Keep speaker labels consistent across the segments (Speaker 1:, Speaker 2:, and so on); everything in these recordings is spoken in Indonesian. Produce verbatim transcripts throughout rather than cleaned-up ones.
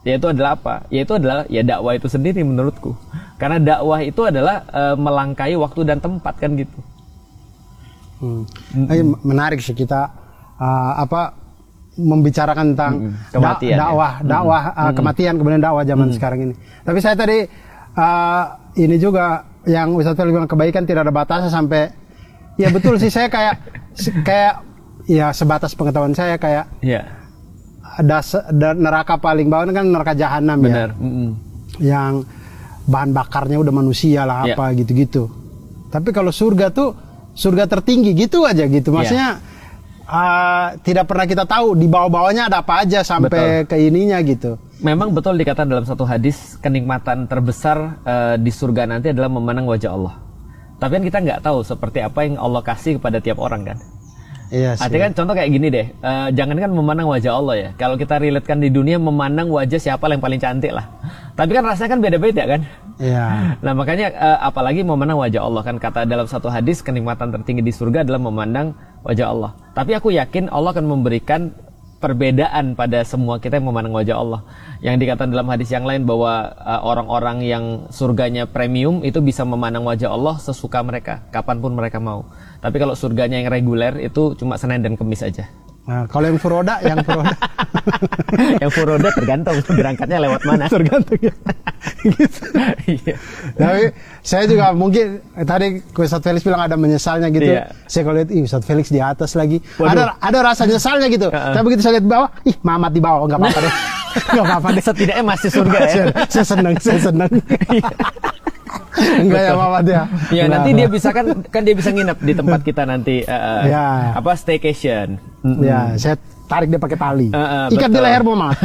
Speaker 1: Yaitu adalah apa? Yaitu adalah ya dakwah itu sendiri menurutku. Karena dakwah itu adalah uh, melangkai waktu dan tempat kan gitu.
Speaker 2: Hmm. Mm-hmm. Menarik sih kita uh, apa membicarakan tentang mm-hmm.
Speaker 1: kematian,
Speaker 2: da- dakwah,
Speaker 1: ya?
Speaker 2: dakwah
Speaker 1: mm-hmm.
Speaker 2: uh, kematian kemudian dakwah zaman mm-hmm. sekarang ini. Tapi saya tadi uh, ini juga yang Ustaz Felix bilang kebaikan tidak ada batasnya sampai ya betul sih saya kayak kayak ya sebatas pengetahuan saya kayak
Speaker 1: yeah.
Speaker 2: ada, ada neraka paling bawah kan neraka jahanam ya.
Speaker 1: Mm-hmm. Yang
Speaker 2: bahan bakarnya udah manusia lah apa yeah. gitu-gitu. Tapi kalau surga tuh surga tertinggi gitu aja gitu. Maksudnya yeah. uh, tidak pernah kita tahu di bawah-bawahnya ada apa aja sampai betul. Ke ininya gitu.
Speaker 1: Memang betul dikatakan dalam satu hadis kenikmatan terbesar uh, di surga nanti adalah memandang wajah Allah. Tapi kan kita nggak tahu seperti apa yang Allah kasih kepada tiap orang kan.
Speaker 2: Iya sih.
Speaker 1: Artinya kan contoh kayak gini deh, uh, jangan kan memandang wajah Allah ya. Kalau kita relatekan di dunia memandang wajah siapa yang paling cantik lah. Tapi kan rasanya kan beda-beda kan.
Speaker 2: Iya.
Speaker 1: Nah makanya uh, apalagi memandang wajah Allah kan kata dalam satu hadis kenikmatan tertinggi di surga adalah memandang wajah Allah. Tapi aku yakin Allah akan memberikan perbedaan pada semua kita yang memandang wajah Allah. Yang dikatakan dalam hadis yang lain bahwa uh, orang-orang yang surganya premium itu bisa memandang wajah Allah sesuka mereka, kapanpun mereka mau. Tapi kalau surganya yang reguler itu cuma Senin dan Kemis aja.
Speaker 2: Nah, kalau yang furoda, yang furoda,
Speaker 1: yang furoda tergantung berangkatnya lewat mana.
Speaker 2: Tergantung ya. Gitu.
Speaker 1: Iya.
Speaker 2: Tapi saya juga mungkin tadi Ustaz Felix bilang ada menyesalnya gitu. Iya. Saya kalau lihat, ih Ustaz Felix di atas lagi. Waduh. Ada ada rasa nyesalnya gitu. Uh-uh. Tapi begitu saya lihat di bawah, ih Mamat di bawah, nggak apa-apa deh. Nggak apa-apa deh.
Speaker 1: Setidaknya masih surga ya.
Speaker 2: Saya senang, saya senang. Enggak ya Mamat ya.
Speaker 1: Ya
Speaker 2: nah,
Speaker 1: nanti
Speaker 2: nah.
Speaker 1: dia bisa kan kan dia bisa nginep di tempat kita nanti uh, ya. Apa staycation.
Speaker 2: Mm-hmm. Ya, saya tarik dia pakai tali. Uh, uh, Ikat betul. Di leher Mamat.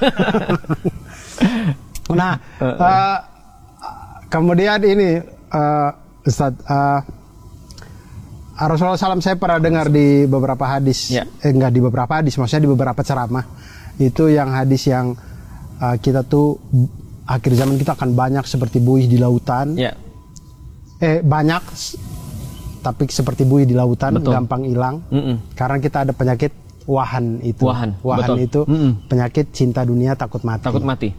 Speaker 2: Nah, uh, uh. Uh, kemudian ini uh, Ustaz uh, Rasulullah shallallahu alaihi wasallam saya pernah dengar di beberapa hadis, yeah. eh, enggak di beberapa hadis, maksudnya di beberapa ceramah itu yang hadis yang uh, kita tuh akhir zaman kita akan banyak seperti buih di lautan. Yeah. Eh banyak tapi seperti buih di lautan. Betul. Gampang hilang. Mm-mm. Karena kita ada penyakit wahan itu.
Speaker 1: Wahan,
Speaker 2: wahan itu Mm-mm. penyakit cinta dunia takut mati.
Speaker 1: Takut mati.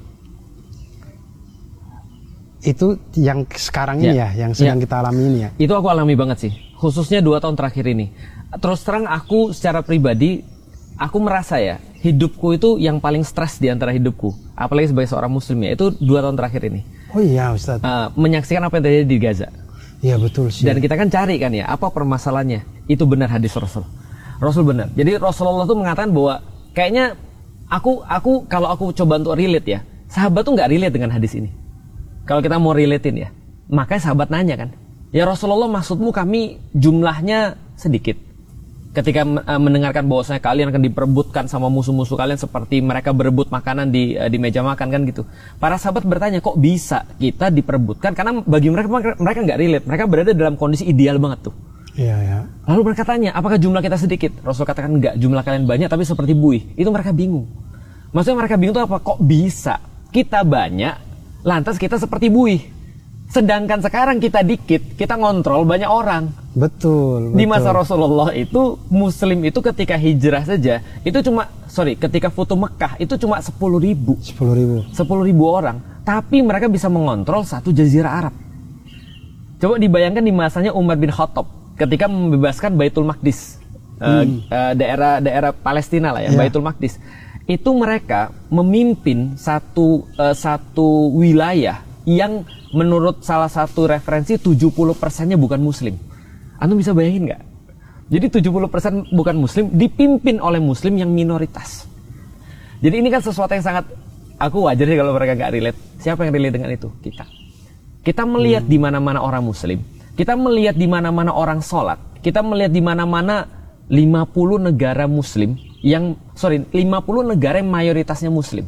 Speaker 2: Itu yang sekarang yeah. ini ya, yang sedang yeah. kita alami ini ya.
Speaker 1: Itu aku alami banget sih, khususnya dua tahun terakhir ini. Terus terang aku secara pribadi aku merasa ya hidupku itu yang paling stres di antara hidupku, apalagi sebagai seorang muslim ya, itu dua tahun terakhir ini.
Speaker 2: Oh iya Ustaz.
Speaker 1: Uh, menyaksikan apa yang terjadi di Gaza.
Speaker 2: Iya betul sih.
Speaker 1: Dan kita kan cari kan ya, apa permasalahannya? Itu benar hadis Rasul. Rasul benar. Jadi Rasulullah tuh mengatakan bahwa kayaknya aku aku kalau aku coba untuk relate ya, sahabat tuh nggak relate dengan hadis ini. Kalau kita mau relatein ya, makanya sahabat nanya kan, ya Rasulullah maksudmu kami jumlahnya sedikit. Ketika mendengarkan bahwasanya kalian akan diperebutkan sama musuh-musuh kalian seperti mereka berebut makanan di di meja makan kan gitu. Para sahabat bertanya, kok bisa kita diperebutkan? Karena bagi mereka mereka nggak relate. Mereka berada dalam kondisi ideal banget tuh.
Speaker 2: Iya ya.
Speaker 1: Lalu mereka tanya, apakah jumlah kita sedikit? Rasul katakan enggak, jumlah kalian banyak tapi seperti buih. Itu mereka bingung. Maksudnya mereka bingung tuh apa? Kok bisa kita banyak, lantas kita seperti buih? Sedangkan sekarang kita dikit, kita ngontrol banyak orang.
Speaker 2: Betul, betul.
Speaker 1: Di masa Rasulullah itu, Muslim itu ketika hijrah saja, itu cuma, sorry, ketika foto Mekah, itu cuma sepuluh ribu.
Speaker 2: sepuluh ribu.
Speaker 1: sepuluh ribu orang. Tapi mereka bisa mengontrol satu jazirah Arab. Coba dibayangkan di masanya Umar bin Khattab, ketika membebaskan Baitul Maqdis. Hmm. Uh, uh, daerah daerah Palestina lah ya, yeah. Baitul Maqdis. Itu mereka memimpin satu, uh, satu wilayah yang menurut salah satu referensi tujuh puluh persennya bukan muslim. Anda bisa bayangin nggak? Jadi tujuh puluh persen bukan muslim dipimpin oleh muslim yang minoritas. Jadi ini kan sesuatu yang sangat, aku wajar sih kalau mereka nggak relate. Siapa yang relate dengan itu? Kita. Kita melihat hmm. di mana-mana orang muslim. Kita melihat di mana-mana orang sholat. Kita melihat di mana-mana lima puluh negara muslim yang, sorry, lima puluh negara yang mayoritasnya muslim.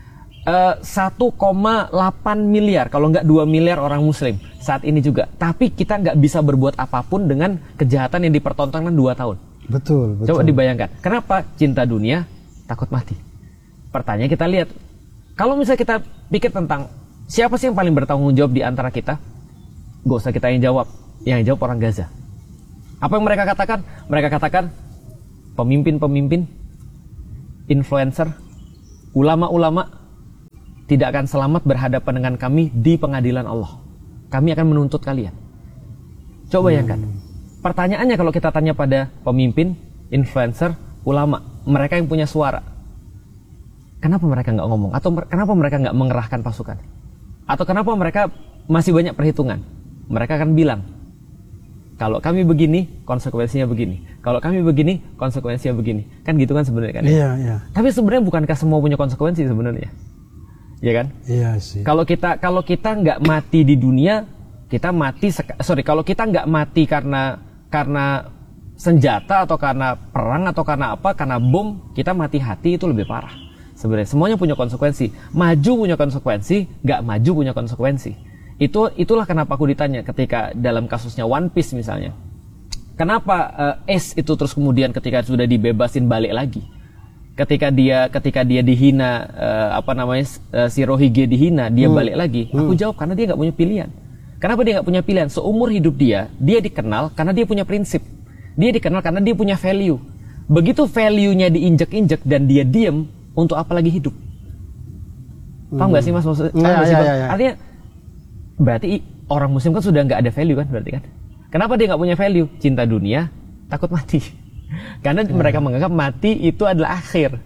Speaker 1: satu koma delapan miliar kalau nggak dua miliar orang muslim saat ini juga, tapi kita nggak bisa berbuat apapun dengan kejahatan yang dipertontonkan dua tahun.
Speaker 2: Betul, betul.
Speaker 1: Coba dibayangkan, kenapa cinta dunia takut mati? Pertanyaan kita lihat, kalau misalnya kita pikir tentang siapa sih yang paling bertanggung jawab di antara kita, gak usah kita yang jawab, yang jawab orang Gaza. Apa yang mereka katakan? Mereka katakan pemimpin-pemimpin, influencer, ulama-ulama, tidak akan selamat berhadapan dengan kami di pengadilan Allah. Kami akan menuntut kalian. Coba bayangkan. Hmm. Pertanyaannya kalau kita tanya pada pemimpin, influencer, ulama, mereka yang punya suara, kenapa mereka nggak ngomong? Atau kenapa mereka nggak mengerahkan pasukan? Atau kenapa mereka masih banyak perhitungan? Mereka akan bilang, kalau kami begini, konsekuensinya begini. Kalau kami begini, konsekuensinya begini. Kan gitu kan sebenarnya kan?
Speaker 2: Iya, iya.
Speaker 1: Tapi sebenarnya bukankah semua punya konsekuensi sebenarnya? Iya kan?
Speaker 2: Iya sih.
Speaker 1: Kalau kita kalau kita nggak mati di dunia, kita mati. Sorry, kalau kita nggak mati karena karena senjata atau karena perang atau karena apa? Karena bom, kita mati hati itu lebih parah. Sebenarnya semuanya punya konsekuensi. Maju punya konsekuensi, nggak maju punya konsekuensi. Itu itulah kenapa aku ditanya ketika dalam kasusnya One Piece misalnya. Kenapa uh, Ace itu terus kemudian ketika sudah dibebasin balik lagi? Ketika dia ketika dia dihina uh, apa namanya uh, Shirohige dihina, dia hmm. balik lagi. Hmm. Aku jawab karena dia nggak punya pilihan. Kenapa dia nggak punya pilihan? Seumur hidup dia, dia dikenal karena dia punya prinsip. Dia dikenal karena dia punya value. Begitu value-nya diinjek-injek dan dia diem, untuk apa lagi hidup? Hmm. Paham nggak sih mas maksudnya?
Speaker 2: Ya, ya, ya, ya.
Speaker 1: Artinya berarti orang muslim kan sudah nggak ada value kan berarti kan? Kenapa dia nggak punya value? Cinta dunia, takut mati. Karena ya. Mereka menganggap mati itu adalah akhir.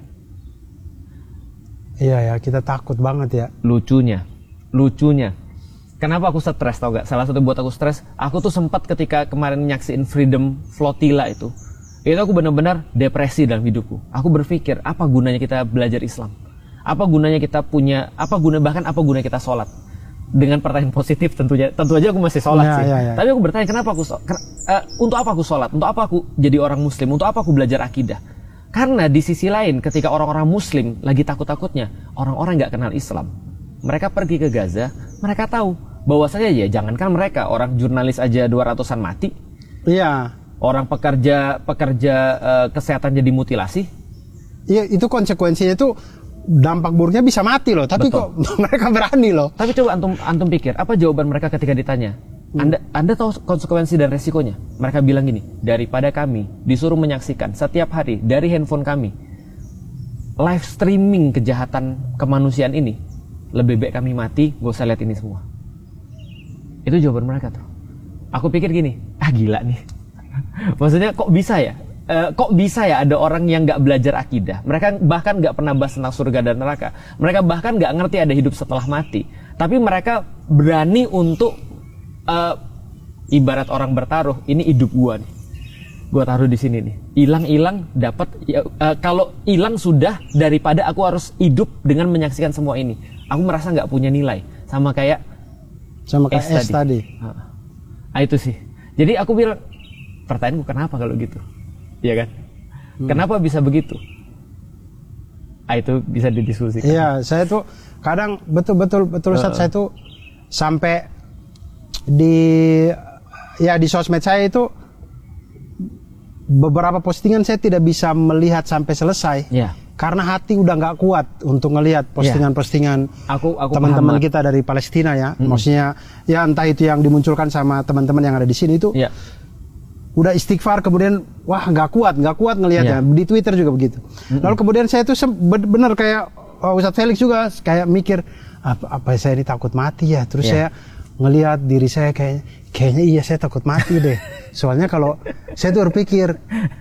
Speaker 2: Iya ya, kita takut banget ya.
Speaker 1: Lucunya, lucunya. Kenapa aku stres tau gak? Salah satu buat aku stres, aku tuh sempat ketika kemarin nyaksiin Freedom Flotilla itu, itu aku benar-benar depresi dalam hidupku. Aku berpikir, apa gunanya kita belajar Islam? Apa gunanya kita punya, apa guna bahkan apa gunanya kita sholat? Dengan pertanyaan positif tentunya, tentu aja aku masih sholat ya, sih. Ya, ya. Tapi aku bertanya, kenapa aku sholat? Uh, untuk apa aku sholat? Untuk apa aku jadi orang muslim? Untuk apa aku belajar akidah? Karena di sisi lain, ketika orang-orang muslim lagi takut-takutnya, orang-orang nggak kenal Islam, mereka pergi ke Gaza, mereka tahu bahwasanya ya jangankan mereka, orang jurnalis aja dua ratusan mati.
Speaker 2: Iya.
Speaker 1: Orang pekerja pekerja uh, kesehatan jadi mutilasi.
Speaker 2: Iya, itu konsekuensinya itu dampak buruknya bisa mati loh, tapi betul. Kok mereka berani loh.
Speaker 1: Tapi coba antum antum pikir, apa jawaban mereka ketika ditanya? Hmm. Anda Anda tahu konsekuensi dan resikonya? Mereka bilang gini, daripada kami disuruh menyaksikan setiap hari dari handphone kami live streaming kejahatan kemanusiaan ini, lebih baik kami mati, gak usah lihat ini semua. Itu jawaban mereka tuh. Aku pikir gini, ah gila nih. Maksudnya kok bisa ya? Uh, kok bisa ya ada orang yang nggak belajar akidah? Mereka bahkan nggak pernah bahas tentang surga dan neraka. Mereka bahkan nggak ngerti ada hidup setelah mati. Tapi mereka berani untuk uh, ibarat orang bertaruh. Ini hidup gua nih. Gua taruh di sini nih. Hilang-hilang dapat. Ya, uh, kalau hilang sudah daripada aku harus hidup dengan menyaksikan semua ini. Aku merasa nggak punya nilai. Sama kayak
Speaker 2: sama kayak S, S tadi.
Speaker 1: Nah, itu sih. Jadi aku bilang, pertanyaanku kenapa kalau gitu? Iya kan? Hmm. Kenapa bisa begitu? Ah, itu bisa didiskusikan.
Speaker 2: Iya, saya tuh kadang betul-betul betul saat uh. saya tuh sampai di ya di sosmed saya itu beberapa postingan saya tidak bisa melihat sampai selesai. Yeah. Karena hati udah nggak kuat untuk ngelihat postingan-postingan
Speaker 1: aku, aku
Speaker 2: teman-teman kita dari Palestina ya. Hmm. Maksudnya ya entah itu yang dimunculkan sama teman-teman yang ada di sini itu. Yeah. Udah istighfar kemudian wah nggak kuat nggak kuat ngelihatnya. Yeah. Di Twitter juga begitu. Mm-hmm. Lalu kemudian saya tuh benar kayak oh, Ustadz Felix juga kayak mikir apa, apa saya ini takut mati ya. Terus yeah. saya ngelihat diri saya kayak kayaknya iya saya takut mati deh. Soalnya kalau saya tuh berpikir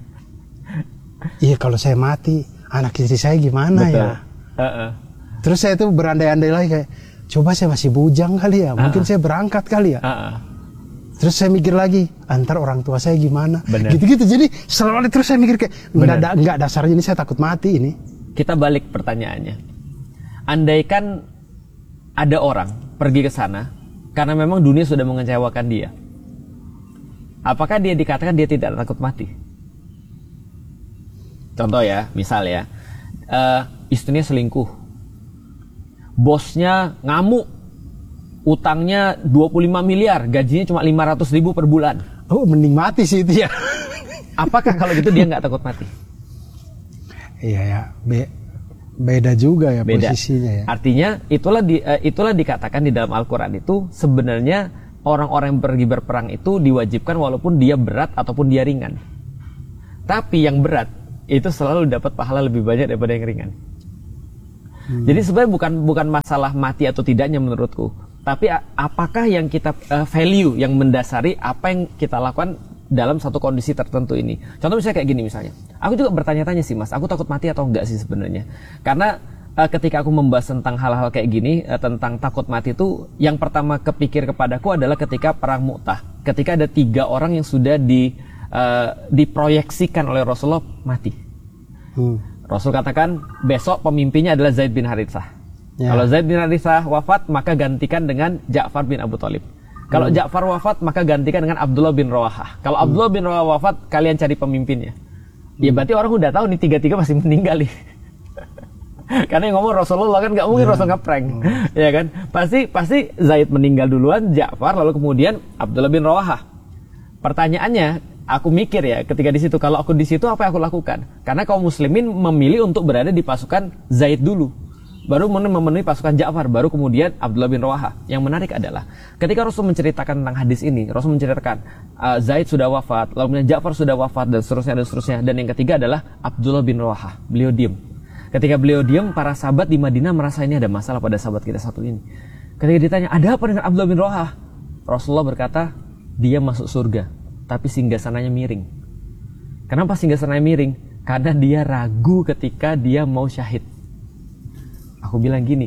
Speaker 2: iya kalau saya mati anak istri saya gimana Betul. ya. Uh-uh. Terus saya tuh berandai-andai lagi kayak coba saya masih bujang kali ya. Mungkin uh-uh. saya berangkat kali ya. Uh-uh. Terus saya mikir lagi, antar orang tua saya gimana, Bener. gitu-gitu. Jadi selalu terus saya mikir kayak enggak, da, enggak dasarnya ini saya takut mati ini.
Speaker 1: Kita balik pertanyaannya. Andaikan ada orang pergi ke sana karena memang dunia sudah mengecewakan dia, apakah dia dikatakan dia tidak takut mati? Contoh ya, misal ya, uh, istrinya selingkuh, bosnya ngamuk. Utangnya dua puluh lima miliar, gajinya cuma lima ratus ribu per bulan.
Speaker 2: Oh, mending mati sih itu ya.
Speaker 1: Apakah kalau gitu dia nggak takut mati?
Speaker 2: Iya ya, Be beda juga ya beda. Posisinya ya.
Speaker 1: Artinya itulah di, uh, itulah dikatakan di dalam Al-Quran itu sebenarnya orang-orang yang pergi berperang itu diwajibkan walaupun dia berat ataupun dia ringan. Tapi yang berat itu selalu dapat pahala lebih banyak daripada yang ringan. Hmm. Jadi sebenarnya bukan bukan masalah mati atau tidaknya menurutku, tapi apakah yang kita uh, value yang mendasari apa yang kita lakukan dalam satu kondisi tertentu ini. Contoh misalnya kayak gini misalnya. Aku juga bertanya-tanya sih Mas, aku takut mati atau enggak sih sebenarnya. Karena uh, ketika aku membahas tentang hal-hal kayak gini, uh, tentang takut mati itu, yang pertama kepikir kepadaku adalah ketika perang Mu'tah. Ketika ada tiga orang yang sudah di, uh, diproyeksikan oleh Rasulullah mati. Hmm. Rasul katakan besok pemimpinnya adalah Zaid bin Harithah. Ya. Kalau Zaid bin Harithah wafat, maka gantikan dengan Ja'far bin Abu Thalib. Kalau hmm. Ja'far wafat, maka gantikan dengan Abdullah bin Rawahah. Kalau hmm. Abdullah bin Rawahah wafat, kalian cari pemimpinnya. Hmm. Ya berarti orang udah tahu nih tiga-tiga masih meninggal nih. Karena yang ngomong Rasulullah kan nggak mungkin yeah. Rasul ngeprank, hmm. ya kan? Pasti pasti Zaid meninggal duluan, Ja'far, lalu kemudian Abdullah bin Rawahah. Pertanyaannya, aku mikir ya, ketika di situ, kalau aku di situ apa yang aku lakukan? Karena kaum muslimin memilih untuk berada di pasukan Zaid dulu. Baru memenuhi pasukan Ja'far, baru kemudian Abdullah bin Rawahah. Yang menarik adalah ketika Rasul menceritakan tentang hadis ini, Rasul menceritakan uh, Zaid sudah wafat, lalu kemudian Ja'far sudah wafat, dan seterusnya dan seterusnya. Dan yang ketiga adalah Abdullah bin Rawahah. Beliau diam. Ketika beliau diam, para sahabat di Madinah merasa ini ada masalah pada sahabat kita satu ini. Ketika ditanya, ada apa dengan Abdullah bin Rawahah? Rasulullah berkata, dia masuk surga, tapi singgasananya miring. Kenapa singgasananya miring? Karena dia ragu ketika dia mau syahid. Aku bilang gini,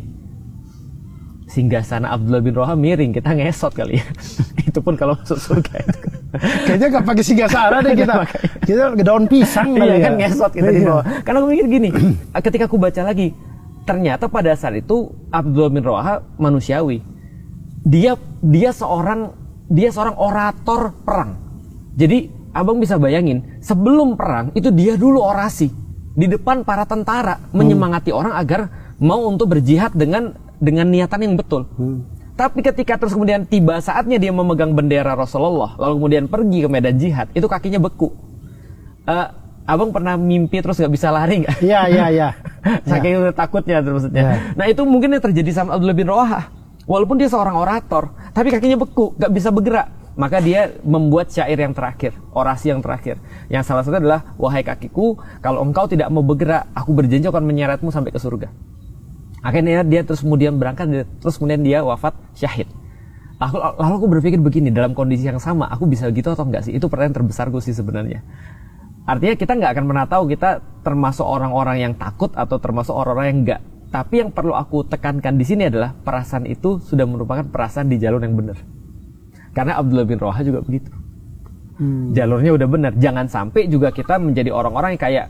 Speaker 1: singgasana Abdullah bin Rawahah miring, kita ngesot kali ya. Itu pun kalau masuk surga itu.
Speaker 2: Kayaknya gak pakai singgasana deh kita. Kita daun pisang kali
Speaker 1: iya,
Speaker 2: ya.
Speaker 1: Kan ngesot kita di bawah. Karena aku mikir gini, ketika aku baca lagi, ternyata pada saat itu Abdullah bin Rawahah manusiawi. Dia dia seorang dia seorang orator perang. Jadi abang bisa bayangin, sebelum perang itu dia dulu orasi di depan para tentara, hmm. menyemangati orang agar mau untuk berjihad dengan dengan niatan yang betul. Hmm. Tapi ketika terus kemudian tiba saatnya dia memegang bendera Rasulullah, lalu kemudian pergi ke medan jihad, itu kakinya beku. Uh, abang pernah mimpi terus nggak bisa lari nggak?
Speaker 2: Iya iya iya.
Speaker 1: Saking ya. takutnya terus maksudnya. Ya. Nah itu mungkin yang terjadi sama Abdullah bin Rawahah. Walaupun dia seorang orator, tapi kakinya beku, nggak bisa bergerak. Maka dia membuat syair yang terakhir, orasi yang terakhir. Yang salah satu adalah, wahai kakiku, kalau engkau tidak mau bergerak, aku berjanji akan menyeretmu sampai ke surga. Akhirnya dia terus kemudian berangkat, terus kemudian dia wafat syahid. Lalu, lalu aku berpikir begini, dalam kondisi yang sama, aku bisa gitu atau enggak sih? Itu pertanyaan terbesarku sih sebenarnya. Artinya kita nggak akan pernah tahu kita termasuk orang-orang yang takut atau termasuk orang-orang yang enggak. Tapi yang perlu aku tekankan di sini adalah perasaan itu sudah merupakan perasaan di jalur yang benar. Karena Abdullah bin Rawahah juga begitu. Hmm. Jalurnya udah benar. Jangan sampai juga kita menjadi orang-orang yang kayak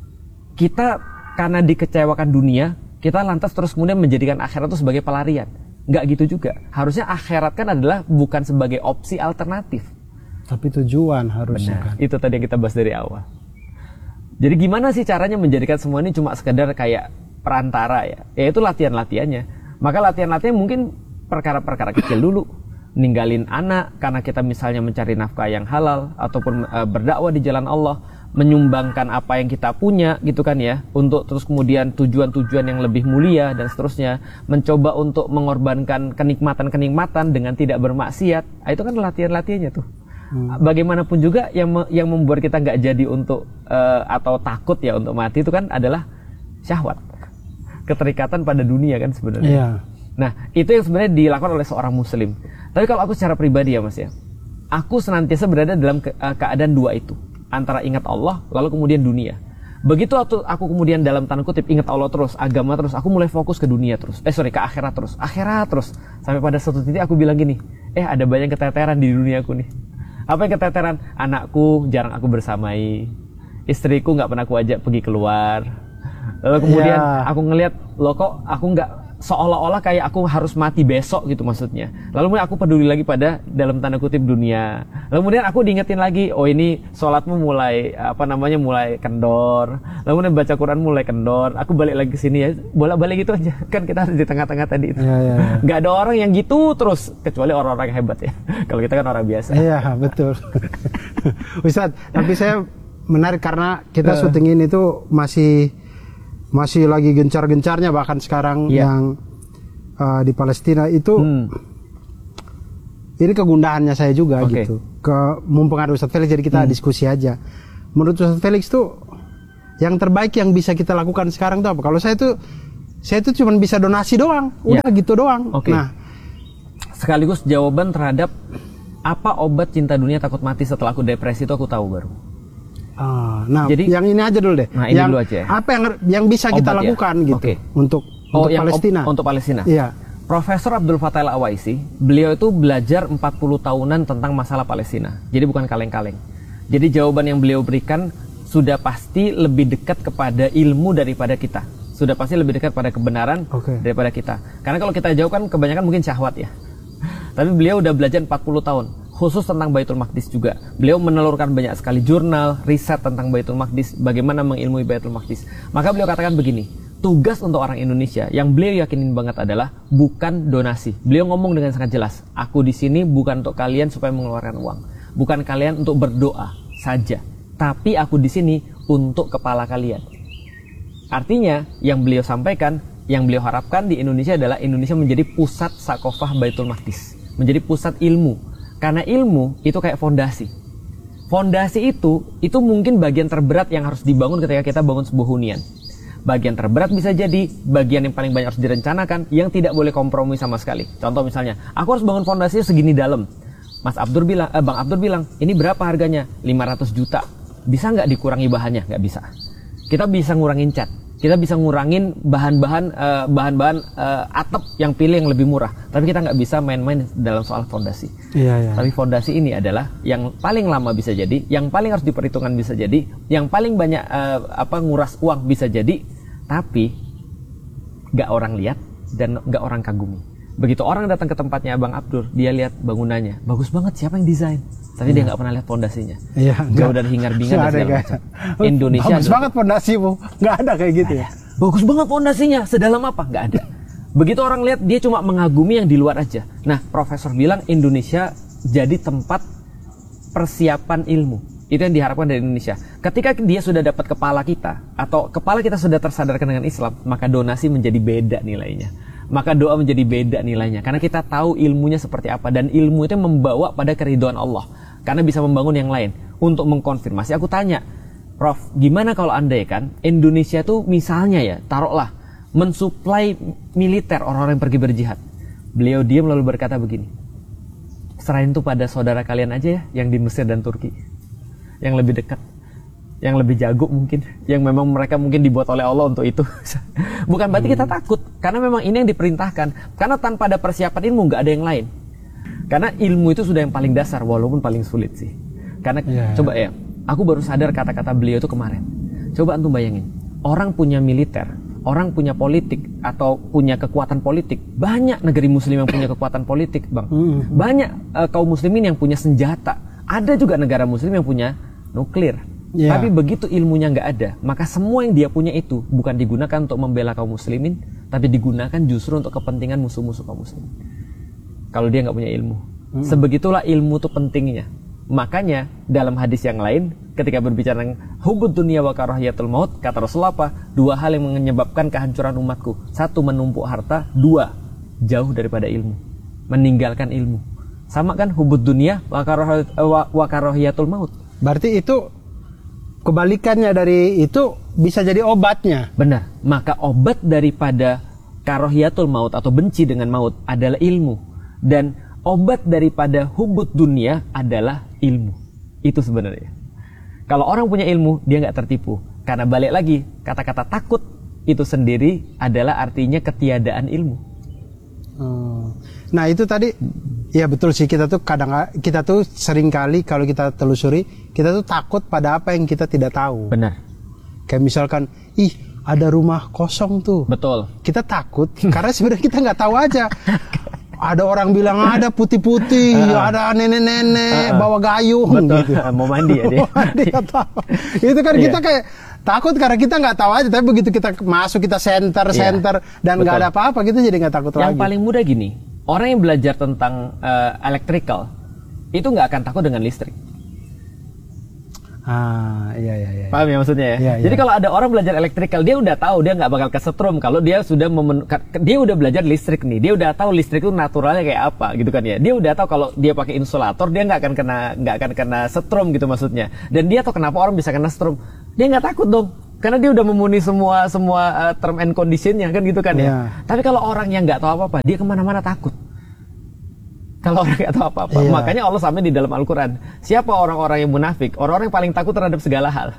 Speaker 1: kita karena dikecewakan dunia, kita lantas terus kemudian menjadikan akhirat itu sebagai pelarian. Nggak gitu juga. Harusnya akhirat kan adalah bukan sebagai opsi alternatif,
Speaker 2: tapi tujuan harusnya.
Speaker 1: Benar. Kan? Itu tadi yang kita bahas dari awal. Jadi gimana sih caranya menjadikan semua ini cuma sekedar kayak perantara ya? Yaitu latihan-latihannya. Maka latihan-latihan mungkin perkara-perkara kecil dulu. Ninggalin anak karena kita misalnya mencari nafkah yang halal, ataupun e, berdakwah di jalan Allah, menyumbangkan apa yang kita punya gitu kan ya, untuk terus kemudian tujuan-tujuan yang lebih mulia dan seterusnya, mencoba untuk mengorbankan kenikmatan-kenikmatan dengan tidak bermaksiat. Itu kan latihan-latihannya tuh. Hmm. Bagaimanapun juga yang me, yang membuat kita nggak jadi untuk e, atau takut ya untuk mati itu kan adalah syahwat, keterikatan pada dunia kan sebenarnya.
Speaker 2: Yeah.
Speaker 1: Nah, itu yang sebenarnya dilakukan oleh seorang muslim. Tapi kalau aku secara pribadi ya Mas ya, aku senantiasa berada dalam ke, uh, keadaan dua itu, antara ingat Allah lalu kemudian dunia. Begitu aku, aku kemudian dalam tanda kutip ingat Allah terus, agama terus, aku mulai fokus ke dunia terus. Eh sorry, ke akhirat terus, akhirat terus. Sampai pada satu titik aku bilang gini, eh ada banyak keteteran di dunia aku nih. Apa yang keteteran? Anakku jarang aku bersamai, istriku nggak pernah aku ajak pergi keluar. Lalu kemudian yeah. aku ngelihat, loh kok aku nggak, seolah-olah kayak aku harus mati besok gitu maksudnya. Lalu kemudian aku peduli lagi pada dalam tanda kutip dunia. Lalu kemudian aku diingetin lagi, oh ini sholatmu mulai apa namanya mulai kendor. Lalu kemudian baca Quran mulai kendor. Aku balik lagi ke sini ya, bolak-balik gitu aja. Kan kita harus di tengah-tengah tadi itu. Ya, ya, ya. Gak ada orang yang gitu terus, kecuali orang-orang yang hebat ya. Kalau kita kan orang biasa.
Speaker 2: Iya betul. Ustadz, tapi saya menarik karena kita uh. syuting ini tuh masih masih lagi gencar-gencarnya, bahkan sekarang yeah. yang uh, di Palestina itu hmm. ini kegundahannya saya juga okay. gitu. Ke mumpung ada Ustadz Felix, jadi kita hmm. diskusi aja. Menurut Ustadz Felix tuh yang terbaik yang bisa kita lakukan sekarang tuh apa? Kalau saya tuh Saya itu cuma bisa donasi doang, udah ya. gitu doang.
Speaker 1: Okay. Nah, sekaligus jawaban terhadap apa obat cinta dunia takut mati setelah aku depresi itu aku tahu baru.
Speaker 2: Ah, nah, jadi yang ini aja dulu deh.
Speaker 1: Nah, ini
Speaker 2: yang
Speaker 1: dulu aja. Ya.
Speaker 2: Apa yang yang bisa obat kita lakukan ya? gitu
Speaker 1: okay.
Speaker 2: untuk
Speaker 1: oh,
Speaker 2: untuk
Speaker 1: yang
Speaker 2: Palestina?
Speaker 1: Op, untuk Palestina.
Speaker 2: Iya.
Speaker 1: Profesor Abdul Fattah Al-Awaisi, beliau itu belajar empat puluh tahunan tentang masalah Palestina. Jadi bukan kaleng-kaleng. Jadi jawaban yang beliau berikan sudah pasti lebih dekat kepada ilmu daripada kita. Sudah pasti lebih dekat pada kebenaran okay. daripada kita. Karena kalau kita jauh kan kebanyakan mungkin syahwat ya. Tapi beliau udah belajar empat puluh tahun, khusus tentang Baitul Maqdis juga. Beliau menelurkan banyak sekali jurnal, riset tentang Baitul Maqdis, bagaimana mengilmui Baitul Maqdis. Maka beliau katakan begini, tugas untuk orang Indonesia yang beliau yakinin banget adalah bukan donasi. Beliau ngomong dengan sangat jelas, aku di sini bukan untuk kalian supaya mengeluarkan uang, bukan kalian untuk berdoa saja, tapi aku di sini untuk kepala kalian. Artinya, yang beliau sampaikan, yang beliau harapkan di Indonesia adalah Indonesia menjadi pusat sakofah Baitul Maqdis, menjadi pusat ilmu. Karena ilmu itu kayak fondasi. Fondasi itu, itu mungkin bagian terberat yang harus dibangun ketika kita bangun sebuah hunian. Bagian terberat bisa jadi bagian yang paling banyak harus direncanakan, yang tidak boleh kompromi sama sekali. Contoh misalnya, aku harus bangun fondasinya segini dalam. Mas Abdur bilang, eh, Bang Abdur bilang, ini berapa harganya? lima ratus juta. Bisa nggak dikurangi bahannya? Nggak bisa. Kita bisa ngurangin cat. Kita bisa ngurangin bahan-bahan uh, bahan-bahan uh, atap yang pilih yang lebih murah. Tapi kita nggak bisa main-main dalam soal fondasi.
Speaker 2: Iya, iya.
Speaker 1: Tapi fondasi ini adalah yang paling lama bisa jadi, yang paling harus diperhitungkan bisa jadi, yang paling banyak uh, apa nguras uang bisa jadi, tapi nggak orang lihat dan nggak orang kagumi. Begitu orang datang ke tempatnya Abang Abdur, dia lihat bangunannya, bagus banget, siapa yang desain? Tapi ya. Dia nggak pernah lihat fondasinya. Iya, jauh dari hingar-bingar dan segala macam. Indonesia
Speaker 2: bagus banget fondasimu, nggak ada kayak gitu ya.
Speaker 1: Bagus banget fondasinya, sedalam apa? Nggak ada. Begitu orang lihat, dia cuma mengagumi yang di luar aja. Nah, profesor bilang Indonesia jadi tempat persiapan ilmu. Itu yang diharapkan dari Indonesia. Ketika dia sudah dapat kepala kita, atau kepala kita sudah tersadarkan dengan Islam, maka donasi menjadi beda nilainya. Maka doa menjadi beda nilainya. Karena kita tahu ilmunya seperti apa. Dan ilmu itu membawa pada keridhaan Allah. Karena bisa membangun yang lain. Untuk mengkonfirmasi, aku tanya, Prof, gimana kalau andai kan Indonesia tuh misalnya ya, taruhlah, mensuplai militer orang-orang yang pergi berjihad. Beliau diam lalu berkata begini, serahin tuh pada saudara kalian aja ya, yang di Mesir dan Turki. Yang lebih dekat, yang lebih jago mungkin, yang memang mereka mungkin dibuat oleh Allah untuk itu. Bukan berarti kita takut, karena memang ini yang diperintahkan. Karena tanpa ada persiapan ilmu nggak ada yang lain. Karena ilmu itu sudah yang paling dasar, walaupun paling sulit sih. Karena yeah. coba ya, aku baru sadar kata-kata beliau itu kemarin. Coba antum bayangin, orang punya militer, orang punya politik atau punya kekuatan politik. Banyak negeri muslim yang punya kekuatan politik, Bang. Banyak uh, kaum muslimin yang punya senjata. Ada juga negara muslim yang punya nuklir. Yeah. Tapi begitu ilmunya nggak ada, maka semua yang dia punya itu bukan digunakan untuk membela kaum muslimin, tapi digunakan justru untuk kepentingan musuh-musuh kaum muslimin. Kalau dia nggak punya ilmu, hmm. sebegitulah ilmu itu pentingnya. Makanya dalam hadis yang lain, ketika berbicara tentang hubud dunia wa karahiyatul maut, kata Rasulullah apa? Dua hal yang menyebabkan kehancuran umatku. Satu, menumpuk harta. Dua, jauh daripada ilmu, meninggalkan ilmu. Sama kan hubud dunia wa karahiyatul maut.
Speaker 2: Berarti itu kebalikannya dari itu bisa jadi obatnya.
Speaker 1: Benar. Maka obat daripada karahiyatul maut atau benci dengan maut adalah ilmu. Dan obat daripada hubud dunia adalah ilmu. Itu sebenarnya. Kalau orang punya ilmu, dia nggak tertipu. Karena balik lagi, kata-kata takut itu sendiri adalah artinya ketiadaan ilmu.
Speaker 2: Hmm. Nah itu tadi, ya betul sih, kita tuh kadang kita tuh sering kali kalau kita telusuri, kita tuh takut pada apa yang kita tidak tahu.
Speaker 1: Benar.
Speaker 2: Kayak misalkan, ih ada rumah kosong tuh.
Speaker 1: Betul.
Speaker 2: Kita takut karena sebenarnya kita nggak tahu aja. Ada orang bilang ada putih-putih, uh, ada nenek-nenek uh, uh. bawa gayung.
Speaker 1: Betul.
Speaker 2: Gitu.
Speaker 1: Mau mandi ya dia.
Speaker 2: Mandi atau itu kan kita kayak takut karena kita nggak tahu aja. Tapi begitu kita masuk, kita center, yeah. center dan nggak ada apa-apa, kita jadi nggak takut
Speaker 1: yang
Speaker 2: lagi.
Speaker 1: Yang paling mudah gini, orang yang belajar tentang uh, electrical itu nggak akan takut dengan listrik.
Speaker 2: Ah, iya iya iya.
Speaker 1: Paham ya maksudnya ya? Iya, iya. Jadi kalau ada orang belajar electrical, dia udah tahu dia nggak bakal kesetrum kalau dia sudah memen- dia udah belajar listrik nih. Dia udah tahu listrik itu naturalnya kayak apa gitu kan ya. Dia udah tahu kalau dia pakai insulator dia nggak akan kena nggak akan kena setrum gitu maksudnya. Dan dia tahu kenapa orang bisa kena setrum. Dia nggak takut dong. Karena dia udah memenuhi semua semua uh, term and conditionnya kan gitu kan ya.
Speaker 2: Yeah.
Speaker 1: Tapi kalau orang yang nggak tahu apa-apa, dia kemana-mana takut. Kalau orang nggak tahu apa-apa,
Speaker 2: Yeah.
Speaker 1: makanya Allah sampai di dalam Al-Quran, siapa orang-orang yang munafik? Orang-orang yang paling takut terhadap segala hal.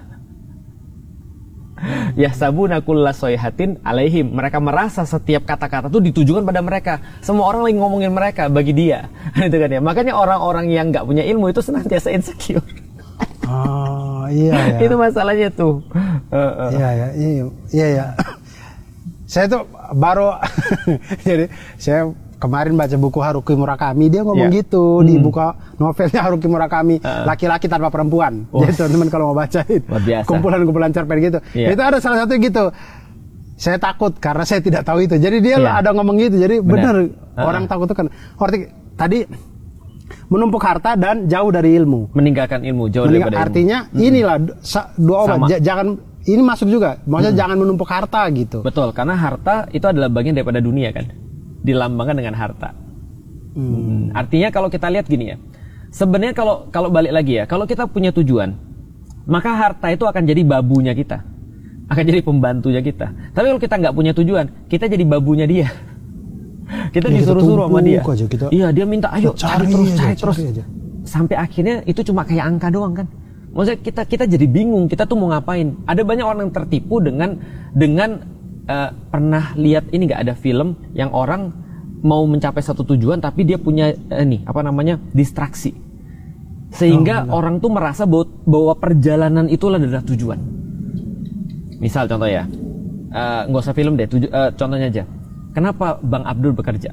Speaker 1: Yahsabuna kulla soyhatin alaihim. Mereka merasa setiap kata-kata itu ditujukan pada mereka. Semua orang lagi ngomongin mereka bagi dia. Gitu kan ya. Makanya orang-orang yang nggak punya ilmu itu senantiasa insecure.
Speaker 2: Oh iya ya.
Speaker 1: Itu masalahnya tuh. Uh, uh.
Speaker 2: Iya ya, iya, iya ya. Saya tuh baru jadi saya kemarin baca buku Haruki Murakami, dia ngomong
Speaker 1: Yeah.
Speaker 2: gitu
Speaker 1: Hmm.
Speaker 2: di buka novelnya Haruki Murakami,
Speaker 1: Uh.
Speaker 2: laki-laki tanpa perempuan.
Speaker 1: Oh.
Speaker 2: Jadi teman-teman kalau mau baca itu
Speaker 1: Luar biasa.
Speaker 2: kumpulan-kumpulan cerpen gitu.
Speaker 1: Yeah.
Speaker 2: Itu ada salah satu gitu. Saya takut karena saya tidak tahu itu. Jadi dia
Speaker 1: Yeah.
Speaker 2: ada ngomong gitu. Jadi benar
Speaker 1: Uh.
Speaker 2: orang takut itu kan. Arti tadi menumpuk harta dan jauh dari ilmu.
Speaker 1: Meninggalkan ilmu jauh
Speaker 2: Meninggal,
Speaker 1: daripada ilmu.
Speaker 2: artinya inilah sa- dua
Speaker 1: Sama.
Speaker 2: obat. Ja- jangan ini masuk juga. Maksudnya jangan menumpuk harta gitu.
Speaker 1: Betul, karena harta itu adalah bagian daripada dunia kan. Dilambangkan dengan harta. Hmm. Artinya kalau kita lihat gini ya. Sebenarnya kalau kalau balik lagi ya, kalau kita punya tujuan, maka harta itu akan jadi babunya kita. Akan jadi pembantunya kita. Tapi kalau kita nggak punya tujuan, kita jadi babunya dia. Kita
Speaker 2: Ya, kita
Speaker 1: disuruh-suruh sama dia.
Speaker 2: tumpuk aja, kita-
Speaker 1: Iya, dia minta ayo
Speaker 2: Cari
Speaker 1: cari terus,
Speaker 2: aja,
Speaker 1: cari
Speaker 2: cari
Speaker 1: terus.
Speaker 2: aja.
Speaker 1: Sampai akhirnya itu cuma kayak angka doang kan. Maksudnya kita kita jadi bingung, kita tuh mau ngapain. Ada banyak orang yang tertipu dengan dengan uh, pernah lihat ini nggak ada film yang orang mau mencapai satu tujuan tapi dia punya uh, nih apa namanya distraksi. Sehingga
Speaker 2: Oh,
Speaker 1: orang tuh merasa bahwa, bahwa perjalanan itulah adalah tujuan. Misal contoh ya, uh, nggak usah film deh, tuju, uh, contohnya aja. Kenapa Bang Abdul bekerja?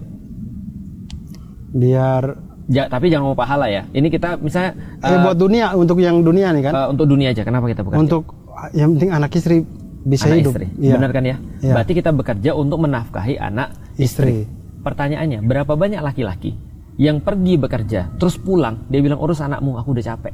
Speaker 2: Biar
Speaker 1: Ja, tapi jangan mau pahala ya. Ini kita misalnya
Speaker 2: eh,
Speaker 1: uh,
Speaker 2: buat dunia, untuk yang dunia nih kan.
Speaker 1: uh, untuk dunia aja. Kenapa kita bekerja?
Speaker 2: Untuk yang penting anak istri bisa
Speaker 1: anak
Speaker 2: hidup.
Speaker 1: istri,
Speaker 2: Iya.
Speaker 1: benar kan ya?
Speaker 2: Iya.
Speaker 1: Berarti kita bekerja untuk menafkahi anak istri.
Speaker 2: Istri.
Speaker 1: Pertanyaannya, berapa banyak laki-laki yang pergi bekerja, terus pulang, dia bilang urus anakmu, aku udah capek.